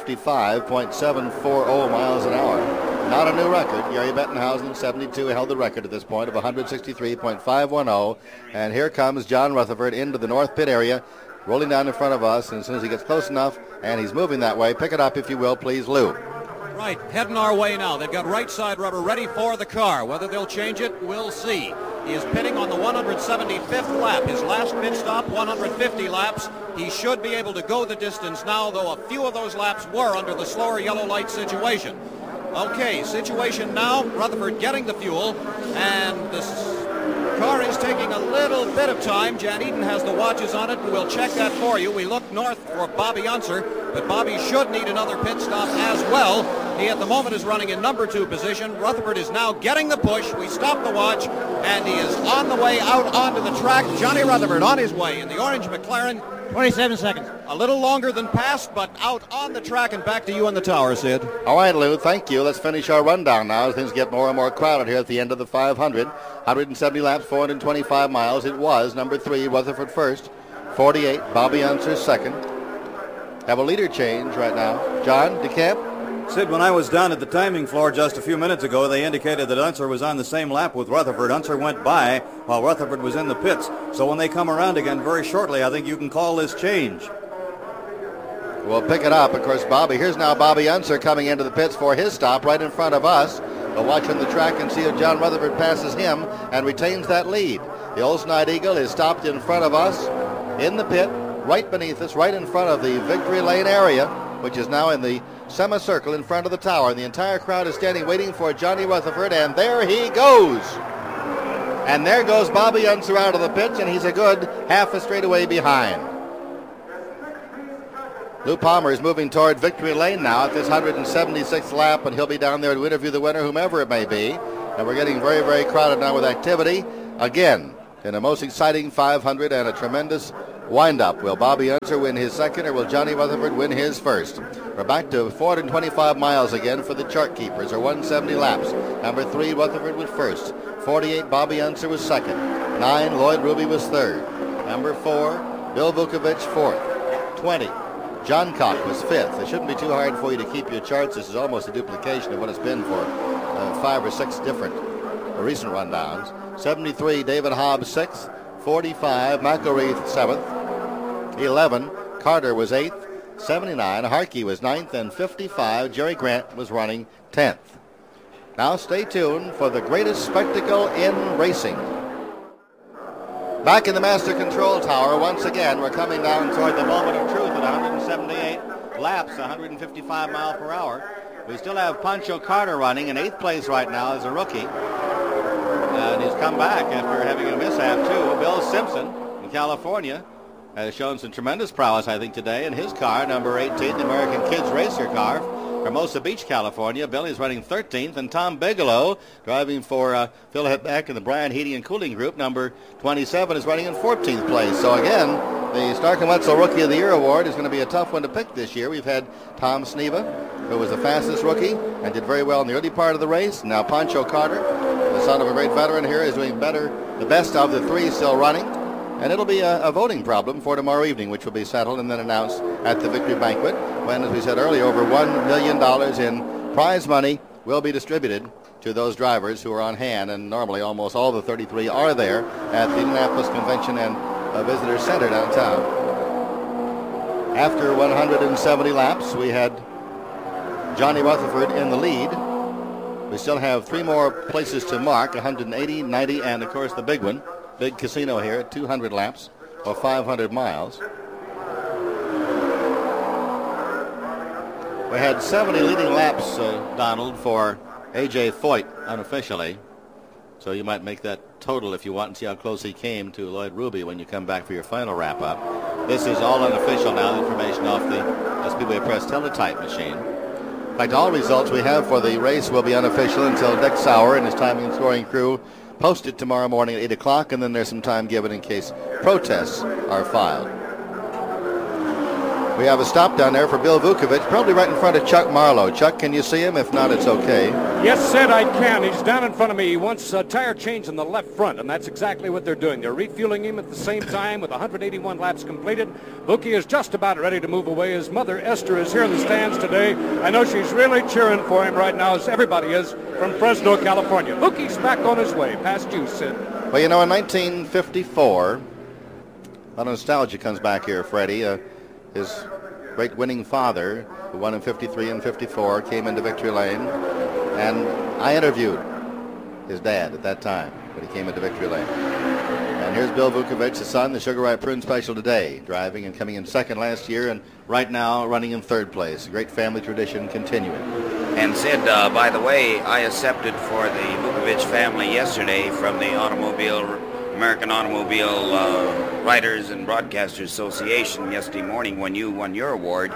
155.740 miles an hour. Not a new record. Gary Bettenhausen, 72, held the record at this point of 163.510. And here comes John Rutherford into the north pit area, rolling down in front of us. And as soon as he gets close enough, and he's moving that way, pick it up, if you will, please, Lou. Right, heading our way now. They've got right side rubber ready for the car. Whether they'll change it, we'll see. He is pitting on the 175th lap. His last pit stop, 150 laps. He should be able to go the distance now, though a few of those laps were under the slower yellow light situation. Okay, situation now, Rutherford getting the fuel, and the car is taking a little bit of time. Jan Eden has the watches on it, and we'll check that for you. We look north for Bobby Unser, but Bobby should need another pit stop as well. He at the moment is running in number 2 position. Rutherford is now getting the push. We stop the watch, and he is on the way out onto the track. Johnny Rutherford on his way in the orange McLaren. 27 seconds. A little longer than past, but out on the track, and back to you in the tower, Sid. All right, Lou, thank you. Let's finish our rundown now as things get more and more crowded here at the end of the 500. 170 laps, 425 miles. It was number 3, Rutherford first. 48, Bobby Unser second. Have a leader change right now. John DeCamp? Sid, when I was down at the timing floor just a few minutes ago, they indicated that Unser was on the same lap with Rutherford. Unser went by while Rutherford was in the pits. So when they come around again very shortly, I think you can call this change. We'll pick it up. Of course, here's now Bobby Unser coming into the pits for his stop right in front of us. We'll watch on the track and see if John Rutherford passes him and retains that lead. The Olsen Eyed Eagle is stopped in front of us in the pit, right beneath us, right in front of the victory lane area, which is now in the semicircle in front of the tower. And the entire crowd is standing waiting for Johnny Rutherford, and there he goes. And there goes Bobby Unser out of the pits, and he's a good half a straightaway behind. Lou Palmer is moving toward victory lane now at this 176th lap, and he'll be down there to interview the winner, whomever it may be. And we're getting very, very crowded now with activity. Again, in a most exciting 500 and a tremendous wind-up. Will Bobby Unser win his second, or will Johnny Rutherford win his first? We're back to 425 miles again for the chart keepers, or 170 laps. Number 3, Rutherford was first. 48, Bobby Unser was second. 9, Lloyd Ruby was third. Number 4, Bill Vukovich fourth. 20, John Cock was fifth. It shouldn't be too hard for you to keep your charts. This is almost a duplication of what it's been for 5 or 6 different recent rundowns. 73, David Hobbs sixth. 45, McElreath seventh. 11, Carter was 8th. 79, Harkey was 9th. And 55, Jerry Grant was running 10th. Now stay tuned for the greatest spectacle in racing. Back in the Master Control Tower, once again, we're coming down toward the moment of truth at 178 laps, 155 miles per hour. We still have Pancho Carter running in 8th place right now as a rookie. And he's come back after having a mishap, too. Bill Simpson in California has shown some tremendous prowess, I think, today in his car, number 18, the American Kids Racer car. Hermosa Beach, California. Billy's running 13th, and Tom Bigelow, driving for Phil Beck and the Bryan Heating and Cooling Group, number 27, is running in 14th place. So again, the Stark & Wetzel Rookie of the Year award is going to be a tough one to pick this year. We've had Tom Sneva, who was the fastest rookie and did very well in the early part of the race. Now Pancho Carter, the son of a great veteran here, is doing better. The best of the 3 still running. And it'll be a voting problem for tomorrow evening, which will be settled and then announced at the victory banquet when, as we said earlier, over $1 million in prize money will be distributed to those drivers who are on hand. And normally almost all the 33 are there at the Indianapolis Convention and Visitor Center downtown. After 170 laps, we had Johnny Rutherford in the lead. We still have 3 more places to mark, 180, 90, and, of course, the big one. Big casino here at 200 laps or 500 miles. We had 70 leading laps, Donald, for A.J. Foyt unofficially. So you might make that total if you want and see how close he came to Lloyd Ruby when you come back for your final wrap-up. This is all unofficial now, the information off the Speedway Press teletype machine. In fact, all results we have for the race will be unofficial until Dick Sauer and his timing and scoring crew post it tomorrow morning at 8 o'clock, and then there's some time given in case protests are filed. We have a stop down there for Bill Vukovich, probably right in front of Chuck Marlowe. Chuck, can you see him? If not, it's okay. Yes, Sid, I can. He's down in front of me. He wants a tire change in the left front, and that's exactly what they're doing. They're refueling him at the same time with 181 laps completed. Vuki is just about ready to move away. His mother, Esther, is here in the stands today. I know she's really cheering for him right now, as everybody is from Fresno, California. Vuki's back on his way. Past you, Sid. Well, you know, in 1954, a lot of nostalgia comes back here, Freddie. His great winning father, who won in 53 and 54, came into victory lane, and I interviewed his dad at that time when he came into victory lane. And here's Bill Vukovich, his son, the Sugar Ripe Prune Special today, driving and coming in second last year, and right now running in third place. A great family tradition continuing. And Sid, by the way, I accepted for the Vukovich family yesterday from the American Automobile Writers and Broadcasters Association yesterday morning when you won your award,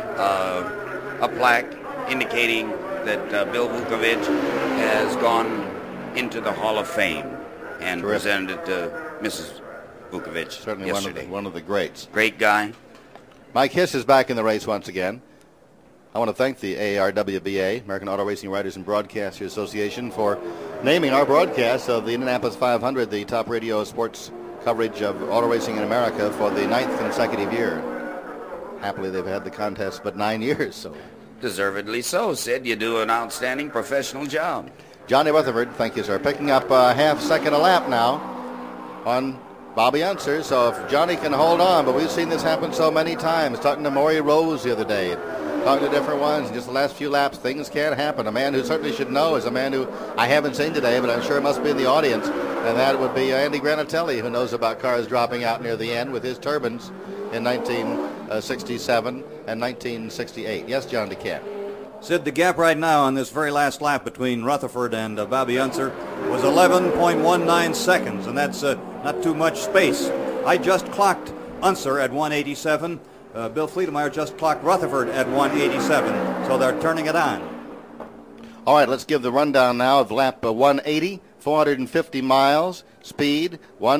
a plaque indicating that Bill Vukovich has gone into the Hall of Fame, and presented it to Mrs. Vukovich Certainly yesterday. one of the greats. Great guy. Mike Hiss is back in the race once again. I want to thank the ARWBA, American Auto Racing Writers and Broadcasters Association, for naming our broadcast of the Indianapolis 500 the top radio sports coverage of auto racing in America for the 9th consecutive year. Happily, they've had the contest but 9 years. So, deservedly so, Sid. You do an outstanding professional job. Johnny Rutherford, thank you, sir, picking up a half second a lap now on Bobby Unser. So if Johnny can hold on, but we've seen this happen so many times. Talking to Maury Rose the other day, talking to different ones, just the last few laps, things can happen. A man who certainly should know is a man who I haven't seen today, but I'm sure must be in the audience, and that would be Andy Granatelli, who knows about cars dropping out near the end with his turbines in 1967 and 1968. Yes, John DeCamp. Sid, the gap right now on this very last lap between Rutherford and Bobby Unser was 11.19 seconds, and that's not too much space. I just clocked Unser at 187. Bill Fleetemeyer just clocked Rutherford at 187, so they're turning it on. All right, let's give the rundown now of lap 180, 450 miles, speed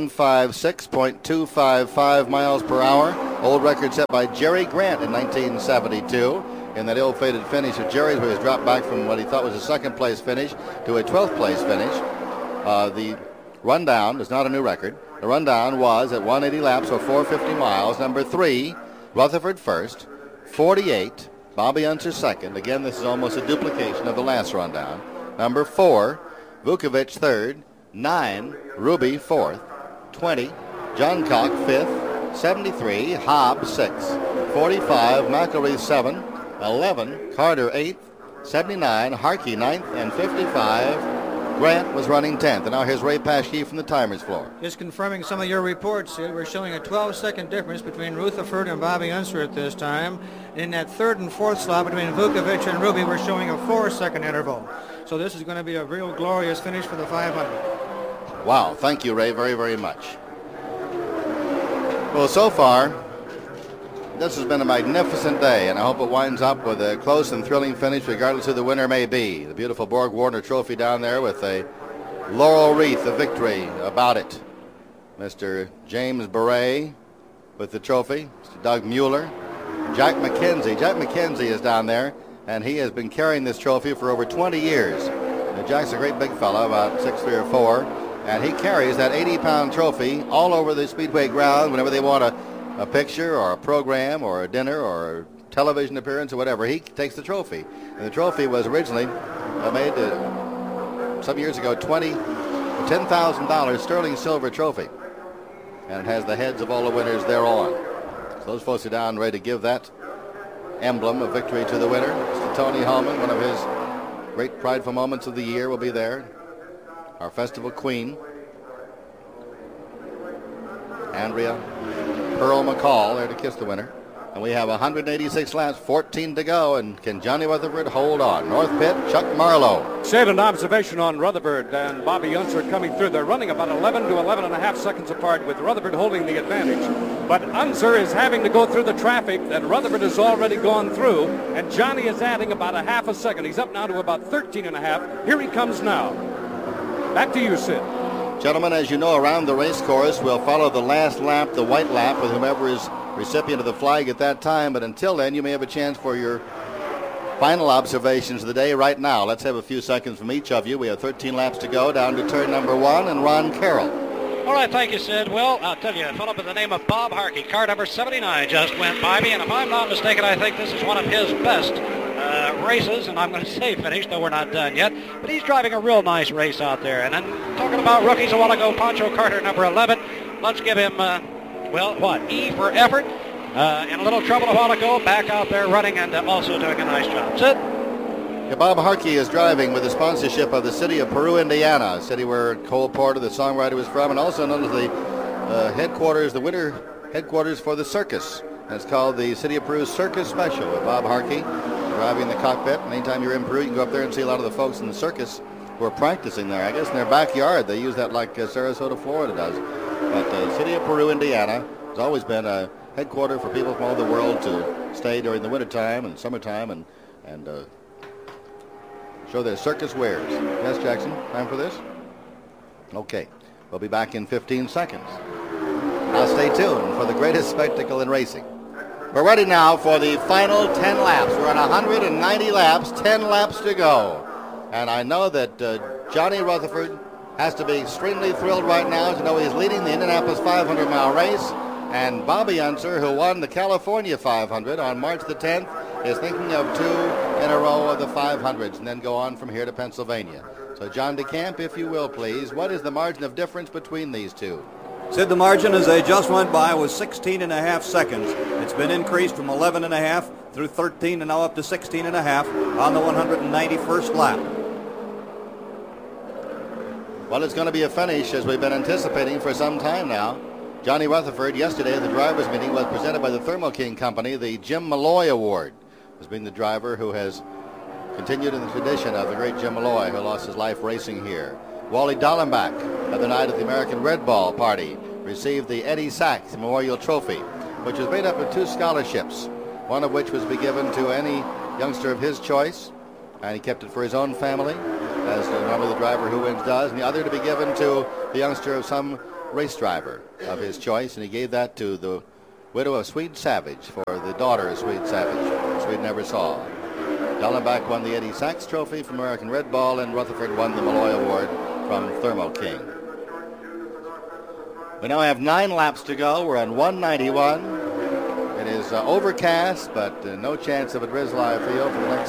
156.255 miles per hour. Old record set by Jerry Grant in 1972. In that ill-fated finish of Jerry's, where he was dropped back from what he thought was a second-place finish to a 12th-place finish. The rundown is not a new record. The rundown was at 180 laps or 450 miles. Number 3, Rutherford first, 48, Bobby Unser second. Again, this is almost a duplication of the last rundown. Number 4, Vukovich third, 9, Ruby fourth, 20, Johncock fifth, 73, Hobbs sixth, 45, McElreath 7, 11, Carter 8th, 79, Harkey 9th, and 55, Grant was running 10th. And now here's Ray Paschke from the timers floor. Just confirming some of your reports, Sid. We're showing a 12-second difference between Rutherford and Bobby Unser at this time. In that third and fourth slot between Vukovich and Ruby, we're showing a 4-second interval. So this is going to be a real glorious finish for the 500. Wow, thank you, Ray, very, very much. Well, so far, this has been a magnificent day, and I hope it winds up with a close and thrilling finish, regardless who the winner may be. The beautiful Borg Warner Trophy down there with a laurel wreath of victory about it. Mr. James Beret with the trophy, Mr. Doug Mueller, Jack McKenzie. Jack McKenzie is down there, and he has been carrying this trophy for over 20 years. Jack's a great big fella, about 6'3" or 4", and he carries that 80-pound trophy all over the Speedway ground whenever they want a picture or a program or a dinner or a television appearance or whatever. He takes the trophy. And the trophy was originally made some years ago, $10,000 sterling silver trophy. And it has the heads of all the winners thereon. So those folks are down ready to give that emblem of victory to the winner. Mr. Tony Holman, one of his great prideful moments of the year, will be there. Our festival queen, Andrea Pearl McCall, there to kiss the winner. And we have 186 laps, 14 to go. And can Johnny Rutherford hold on? North Pit, Chuck Marlowe. Said an observation on Rutherford and Bobby Unser coming through. They're running about 11 to 11.5 seconds apart, with Rutherford holding the advantage. But Unser is having to go through the traffic that Rutherford has already gone through, and Johnny is adding about a half a second. He's up now to about 13.5. Here he comes now. Back to you, Sid. Gentlemen, as you know, around the race course, we'll follow the last lap, the white lap, with whomever is recipient of the flag at that time. But until then, you may have a chance for your final observations of the day right now. Let's have a few seconds from each of you. We have 13 laps to go down to turn number 1, and Ron Carroll. All right, thank you, Sid. Well, I'll tell you, a fellow by the name of Bob Harkey, car number 79, just went by me, and if I'm not mistaken, I think this is one of his best races, and I'm going to say finished, though we're not done yet. But he's driving a real nice race out there. And then talking about rookies a while ago, Pancho Carter, number 11. Let's give him, E for effort. In a little trouble a while ago, back out there running and also doing a nice job. Sid? Yeah, Bob Harkey is driving with the sponsorship of the city of Peru, Indiana, a city where Cole Porter, the songwriter, was from, and also known as the headquarters, the winter headquarters for the circus. And it's called the City of Peru Circus Special with Bob Harkey driving in the cockpit. And anytime you're in Peru, you can go up there and see a lot of the folks in the circus who are practicing there. I guess in their backyard. They use that like Sarasota, Florida does. But the City of Peru, Indiana has always been a headquarters for people from all over the world to stay during the wintertime and summertime and show their circus wares. Yes, Jackson, time for this? Okay, we'll be back in 15 seconds. Now stay tuned for the greatest spectacle in racing. We're ready now for the final 10 laps. We're on 190 laps, 10 laps to go. And I know that Johnny Rutherford has to be extremely thrilled right now to know he's leading the Indianapolis 500-mile race. And Bobby Unser, who won the California 500 on March the 10th, is thinking of 2 in a row of the 500s and then go on from here to Pennsylvania. So, John DeCamp, if you will, please, what is the margin of difference between these two? Sid, the margin as they just went by was 16.5 seconds. It's been increased from 11.5 through 13 and now up to 16.5 on the 191st lap. Well, it's going to be a finish as we've been anticipating for some time now. Johnny Rutherford, yesterday at the drivers' meeting, was presented by the Thermo King Company the Jim Malloy Award, as being the driver who has continued in the tradition of the great Jim Malloy, who lost his life racing here. Wally Dallenbach, the other night at the American Red Ball party, received the Eddie Sachs Memorial Trophy, which was made up of 2 scholarships, one of which was to be given to any youngster of his choice, and he kept it for his own family, as normally the driver who wins does, and the other to be given to the youngster of some race driver of his choice, and he gave that to the widow of Swede Savage for the daughter of Swede Savage, Swede never saw. Dallenbach won the Eddie Sachs Trophy from American Red Ball, and Rutherford won the Malloy Award from Thermo King. We now have 9 laps to go. We're on 191. It is overcast, but no chance of a drizzle, I feel, for the next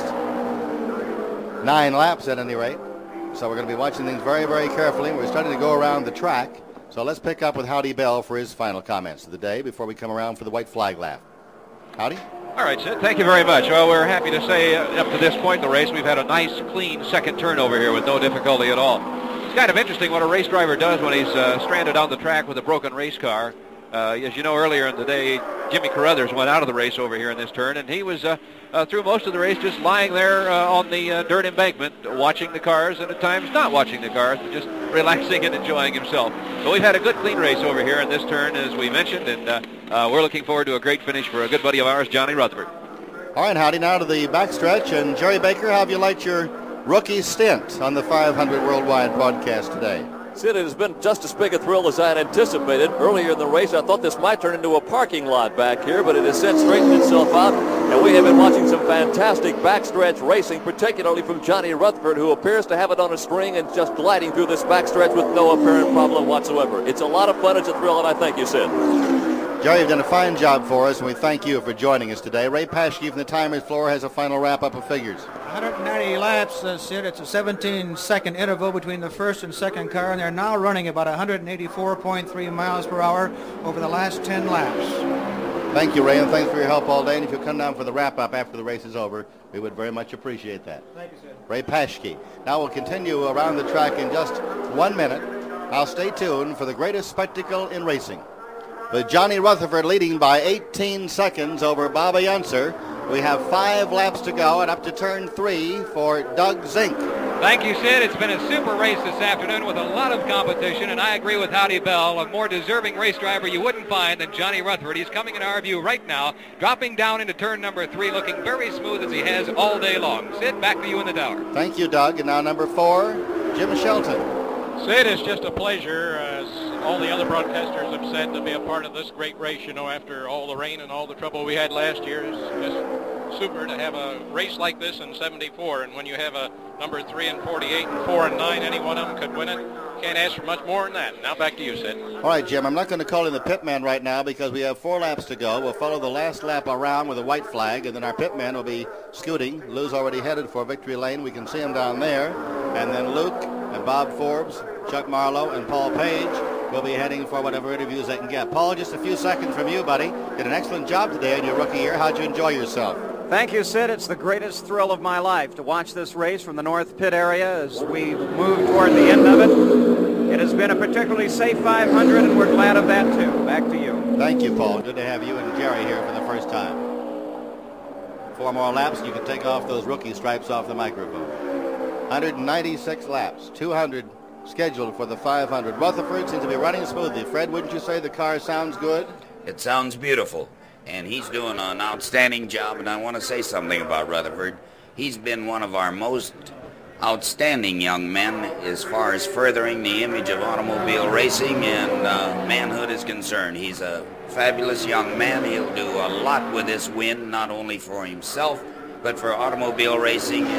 9 laps at any rate. So we're going to be watching things very, very carefully. We're starting to go around the track. So let's pick up with Howdy Bell for his final comments of the day before we come around for the white flag lap. Howdy? All right, Sid, thank you very much. Well, we're happy to say up to this point in the race, we've had a nice, clean second turnover here with no difficulty at all. It's kind of interesting what a race driver does when he's stranded on the track with a broken race car. As you know, earlier in the day, Jimmy Carruthers went out of the race over here in this turn, and he was through most of the race just lying there on the dirt embankment, watching the cars, and at times not watching the cars, but just relaxing and enjoying himself. So we've had a good, clean race over here in this turn, as we mentioned, and we're looking forward to a great finish for a good buddy of ours, Johnny Rutherford. All right, Howdy, now to the backstretch, and Jerry Baker, how have you liked your rookie stint on the 500 Worldwide broadcast today? Sid, it has been just as big a thrill as I had anticipated. Earlier in the race, I thought this might turn into a parking lot back here, but it has since straightened itself out, and we have been watching some fantastic backstretch racing, particularly from Johnny Rutherford, who appears to have it on a string and just gliding through this backstretch with no apparent problem whatsoever. It's a lot of fun, it's a thrill, and I thank you, Sid. Jerry, you've done a fine job for us, and we thank you for joining us today. Ray Paschke from the Timers floor has a final wrap-up of figures. 190 laps, Sid. It's a 17-second interval between the first and second car, and they're now running about 184.3 miles per hour over the last 10 laps. Thank you, Ray, and thanks for your help all day. And if you'll come down for the wrap-up after the race is over, we would very much appreciate that. Thank you, Sid. Ray Paschke. Now we'll continue around the track in just 1 minute. Now stay tuned for the greatest spectacle in racing. With Johnny Rutherford leading by 18 seconds over Bobby Unser, we have 5 laps to go and up to turn 3 for Doug Zink. Thank you, Sid. It's been a super race this afternoon with a lot of competition, and I agree with Howdy Bell, a more deserving race driver you wouldn't find than Johnny Rutherford. He's coming in our view right now, dropping down into turn number 3, looking very smooth as he has all day long. Sid, back to you in the tower. Thank you, Doug. And now number 4, Jim Shelton. Sid, it's just a pleasure, as all the other broadcasters have said, to be a part of this great race. You know, after all the rain and all the trouble we had last year, it's just super to have a race like this in 74. And when you have a number 3 and 48 and 4 and 9, any one of them could win it. Can't ask for much more than that. Now back to you, Sid. All right, Jim, I'm not going to call in the pit man right now because we have 4 laps to go. We'll follow the last lap around with a white flag, and then our pit man will be scooting. Lou's already headed for victory lane. We can see him down there. And then Luke and Bob Forbes, Chuck Marlowe, and Paul Page will be heading for whatever interviews they can get. Paul, just a few seconds from you, buddy. Did an excellent job today in your rookie year. How'd you enjoy yourself? Thank you, Sid. It's the greatest thrill of my life to watch this race from the North Pit area as we move toward the end of it. It has been a particularly safe 500, and we're glad of that, too. Back to you. Thank you, Paul. Good to have you and Jerry here for the first time. 4 more laps, and you can take off those rookie stripes off the microphone. 196 laps, 200 scheduled for the 500. Rutherford seems to be running smoothly. Fred, wouldn't you say the car sounds good? It sounds beautiful, and he's doing an outstanding job, and I want to say something about Rutherford. He's been one of our most outstanding young men as far as furthering the image of automobile racing and manhood is concerned. He's a fabulous young man. He'll do a lot with this win, not only for himself, but for automobile racing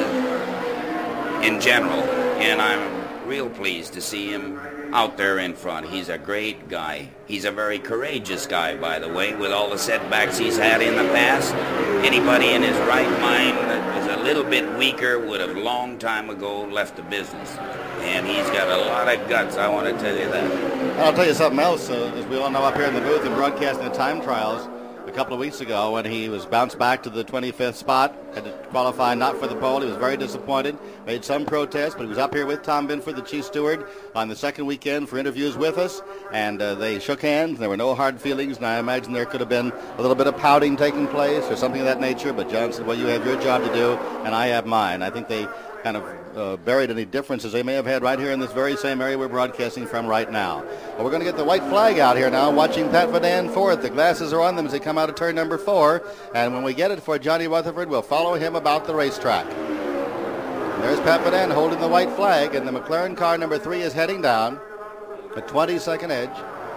in general, and I'm real pleased to see him out there in front. He's a great guy. He's a very courageous guy, by the way, with all the setbacks he's had in the past. Anybody in his right mind that was a little bit weaker would have long time ago left the business. And he's got a lot of guts, I want to tell you that. I'll tell you something else. As we all know up here in the booth and broadcasting the time trials, a couple of weeks ago when he was bounced back to the 25th spot, had to qualify not for the pole. He was very disappointed, made some protest, but he was up here with Tom Binford, the chief steward, on the second weekend for interviews with us, and they shook hands. There were no hard feelings, and I imagine there could have been a little bit of pouting taking place or something of that nature, but John said, well, you have your job to do, and I have mine. I think they kind of buried any differences they may have had right here in this very same area we're broadcasting from right now. Well, we're going to get the white flag out here now, watching Pat Vadan fourth. The glasses are on them as they come out of turn number 4, and when we get it for Johnny Rutherford, we'll follow him about the racetrack. And there's Pat Vadan holding the white flag, and the McLaren car number 3 is heading down a 20-second edge.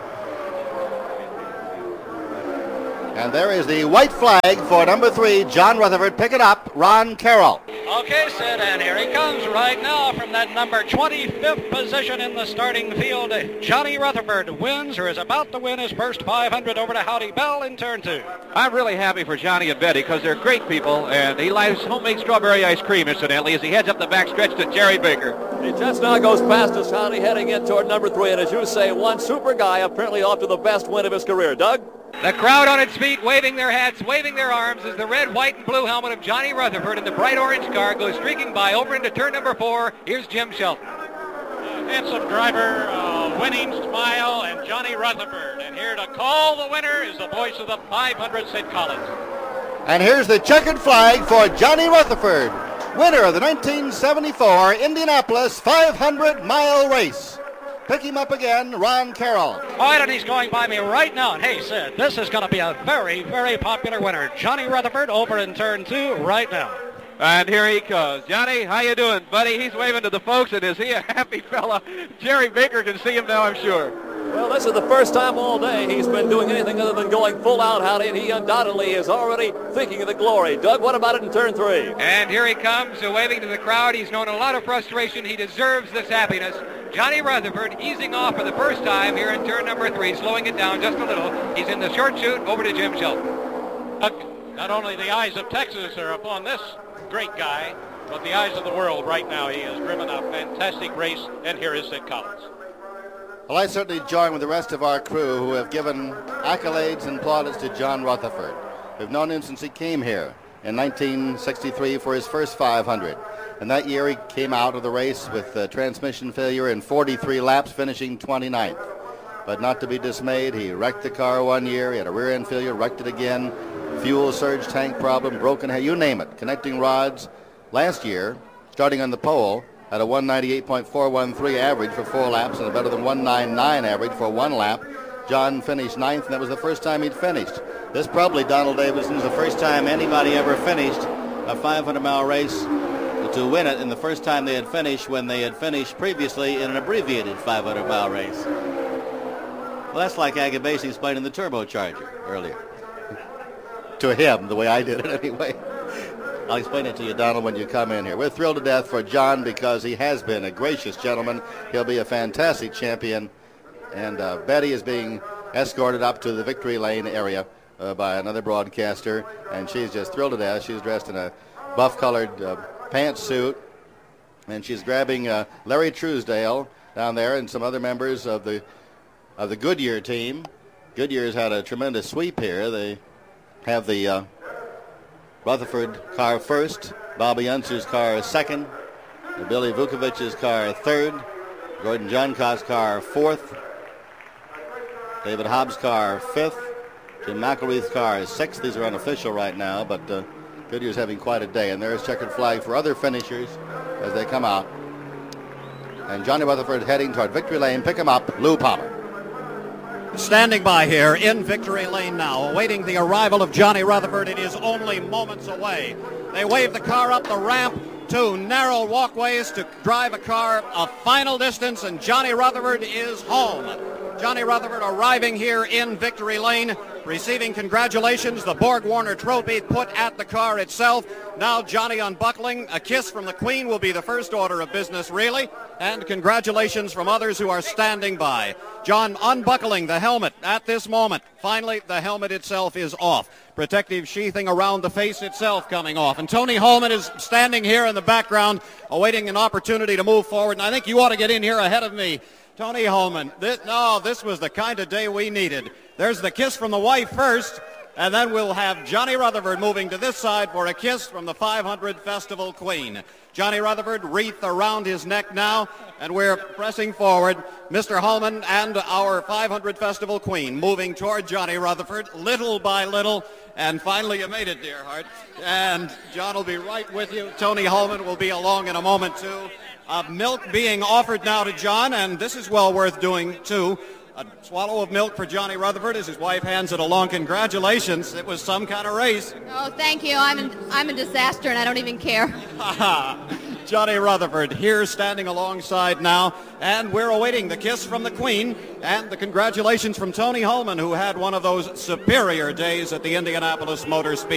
And there is the white flag for number 3, John Rutherford. Pick it up, Ron Carroll. Okay, Sid, and here he comes right now from that number 25th position in the starting field. Johnny Rutherford wins, or is about to win, his first 500 over to Howdy Bell in turn 2. I'm really happy for Johnny and Betty because they're great people, and he likes homemade strawberry ice cream, incidentally, as he heads up the backstretch to Jerry Baker. He just now goes past us, Howdy, heading in toward number 3, and as you say, one super guy apparently off to the best win of his career. Doug? The crowd on its feet, waving their hats, waving their arms, as the red, white, and blue helmet of Johnny Rutherford in the bright orange car goes streaking by over into turn number 4. Here's Jim Shelton. Handsome driver, winning smile, and Johnny Rutherford. And here to call the winner is the voice of the 500, Sid Collins. And here's the checkered flag for Johnny Rutherford, winner of the 1974 Indianapolis 500-mile race. Pick him up again, Ron Carroll. All right, and he's going by me right now. And hey, Sid, this is going to be a very, very popular winner. Johnny Rutherford over in turn 2 right now. And here he goes. Johnny, how you doing, buddy? He's waving to the folks, and is he a happy fella? Jerry Baker can see him now, I'm sure. Well, this is the first time all day he's been doing anything other than going full out, Howdy, and he undoubtedly is already thinking of the glory. Doug, what about it in turn 3? And here he comes, waving to the crowd. He's known a lot of frustration. He deserves this happiness. Johnny Rutherford easing off for the first time here in turn number 3, slowing it down just a little. He's in the short chute over to Jim Shelton. Not only the eyes of Texas are upon this great guy, but the eyes of the world right now. He has driven a fantastic race, and here is Sid Collins. Well, I certainly join with the rest of our crew who have given accolades and plaudits to John Rutherford. We've known him since he came here in 1963 for his first 500. And that year he came out of the race with transmission failure in 43 laps, finishing 29th. But not to be dismayed, he wrecked the car one year. He had a rear end failure, wrecked it again, fuel surge tank problem, broken head, you name it. Connecting rods. Last year, starting on the pole, had a 198.413 average for 4 laps and a better than 199 average for 1 lap. John finished 9th, and that was the first time he'd finished. This probably, Donald Davidson, is the first time anybody ever finished a 500-mile race to win it, and the first time they had finished when they had finished previously in an abbreviated 500-mile race. Well, that's like Agabasi explaining the turbocharger earlier. To him, the way I did it anyway. I'll explain it to you, Donald, when you come in here. We're thrilled to death for John because he has been a gracious gentleman. He'll be a fantastic champion. And Betty is being escorted up to the victory lane area by another broadcaster, and she's just thrilled to death. She's dressed in a buff-colored pantsuit, and she's grabbing Larry Truesdale down there and some other members of the Goodyear team. Goodyear's had a tremendous sweep here. They have the Rutherford car first, Bobby Unser's car second, Billy Vukovic's car third, Gordon Johncott's car fourth, David Hobbs' car fifth, Jim McElreath's car is sixth. These are unofficial right now, but Goodyear's having quite a day. And there's checkered flag for other finishers as they come out. And Johnny Rutherford heading toward victory lane. Pick him up, Lou Palmer. Standing by here in victory lane now, awaiting the arrival of Johnny Rutherford. It is only moments away. They wave the car up the ramp, 2 narrow walkways to drive a car a final distance, and Johnny Rutherford is home. Johnny Rutherford arriving here in victory lane, receiving congratulations, the Borg Warner trophy put at the car itself. Now Johnny unbuckling. A kiss from the Queen will be the first order of business, really, and congratulations from others who are standing by. John unbuckling the helmet at this moment. Finally, the helmet itself is off. Protective sheathing around the face itself coming off. And Tony Holman is standing here in the background, awaiting an opportunity to move forward, and I think you ought to get in here ahead of me. Tony Holman, this was the kind of day we needed. There's the kiss from the wife first, And then we'll have Johnny Rutherford moving to this side for a kiss from the 500 Festival Queen. Johnny Rutherford, wreath around his neck now, and we're pressing forward. Mr. Holman and our 500 Festival Queen moving toward Johnny Rutherford little by little. And finally you made it, dear heart. And John will be right with you. Tony Holman will be along in a moment, too. Milk being offered now to John, and this is well worth doing, too. A swallow of milk for Johnny Rutherford as his wife hands it along. Congratulations. It was some kind of race. Oh, thank you. I'm a disaster, and I don't even care. Johnny Rutherford here standing alongside now, and we're awaiting the kiss from the Queen and the congratulations from Tony Holman, who had one of those superior days at the Indianapolis Motor Speedway.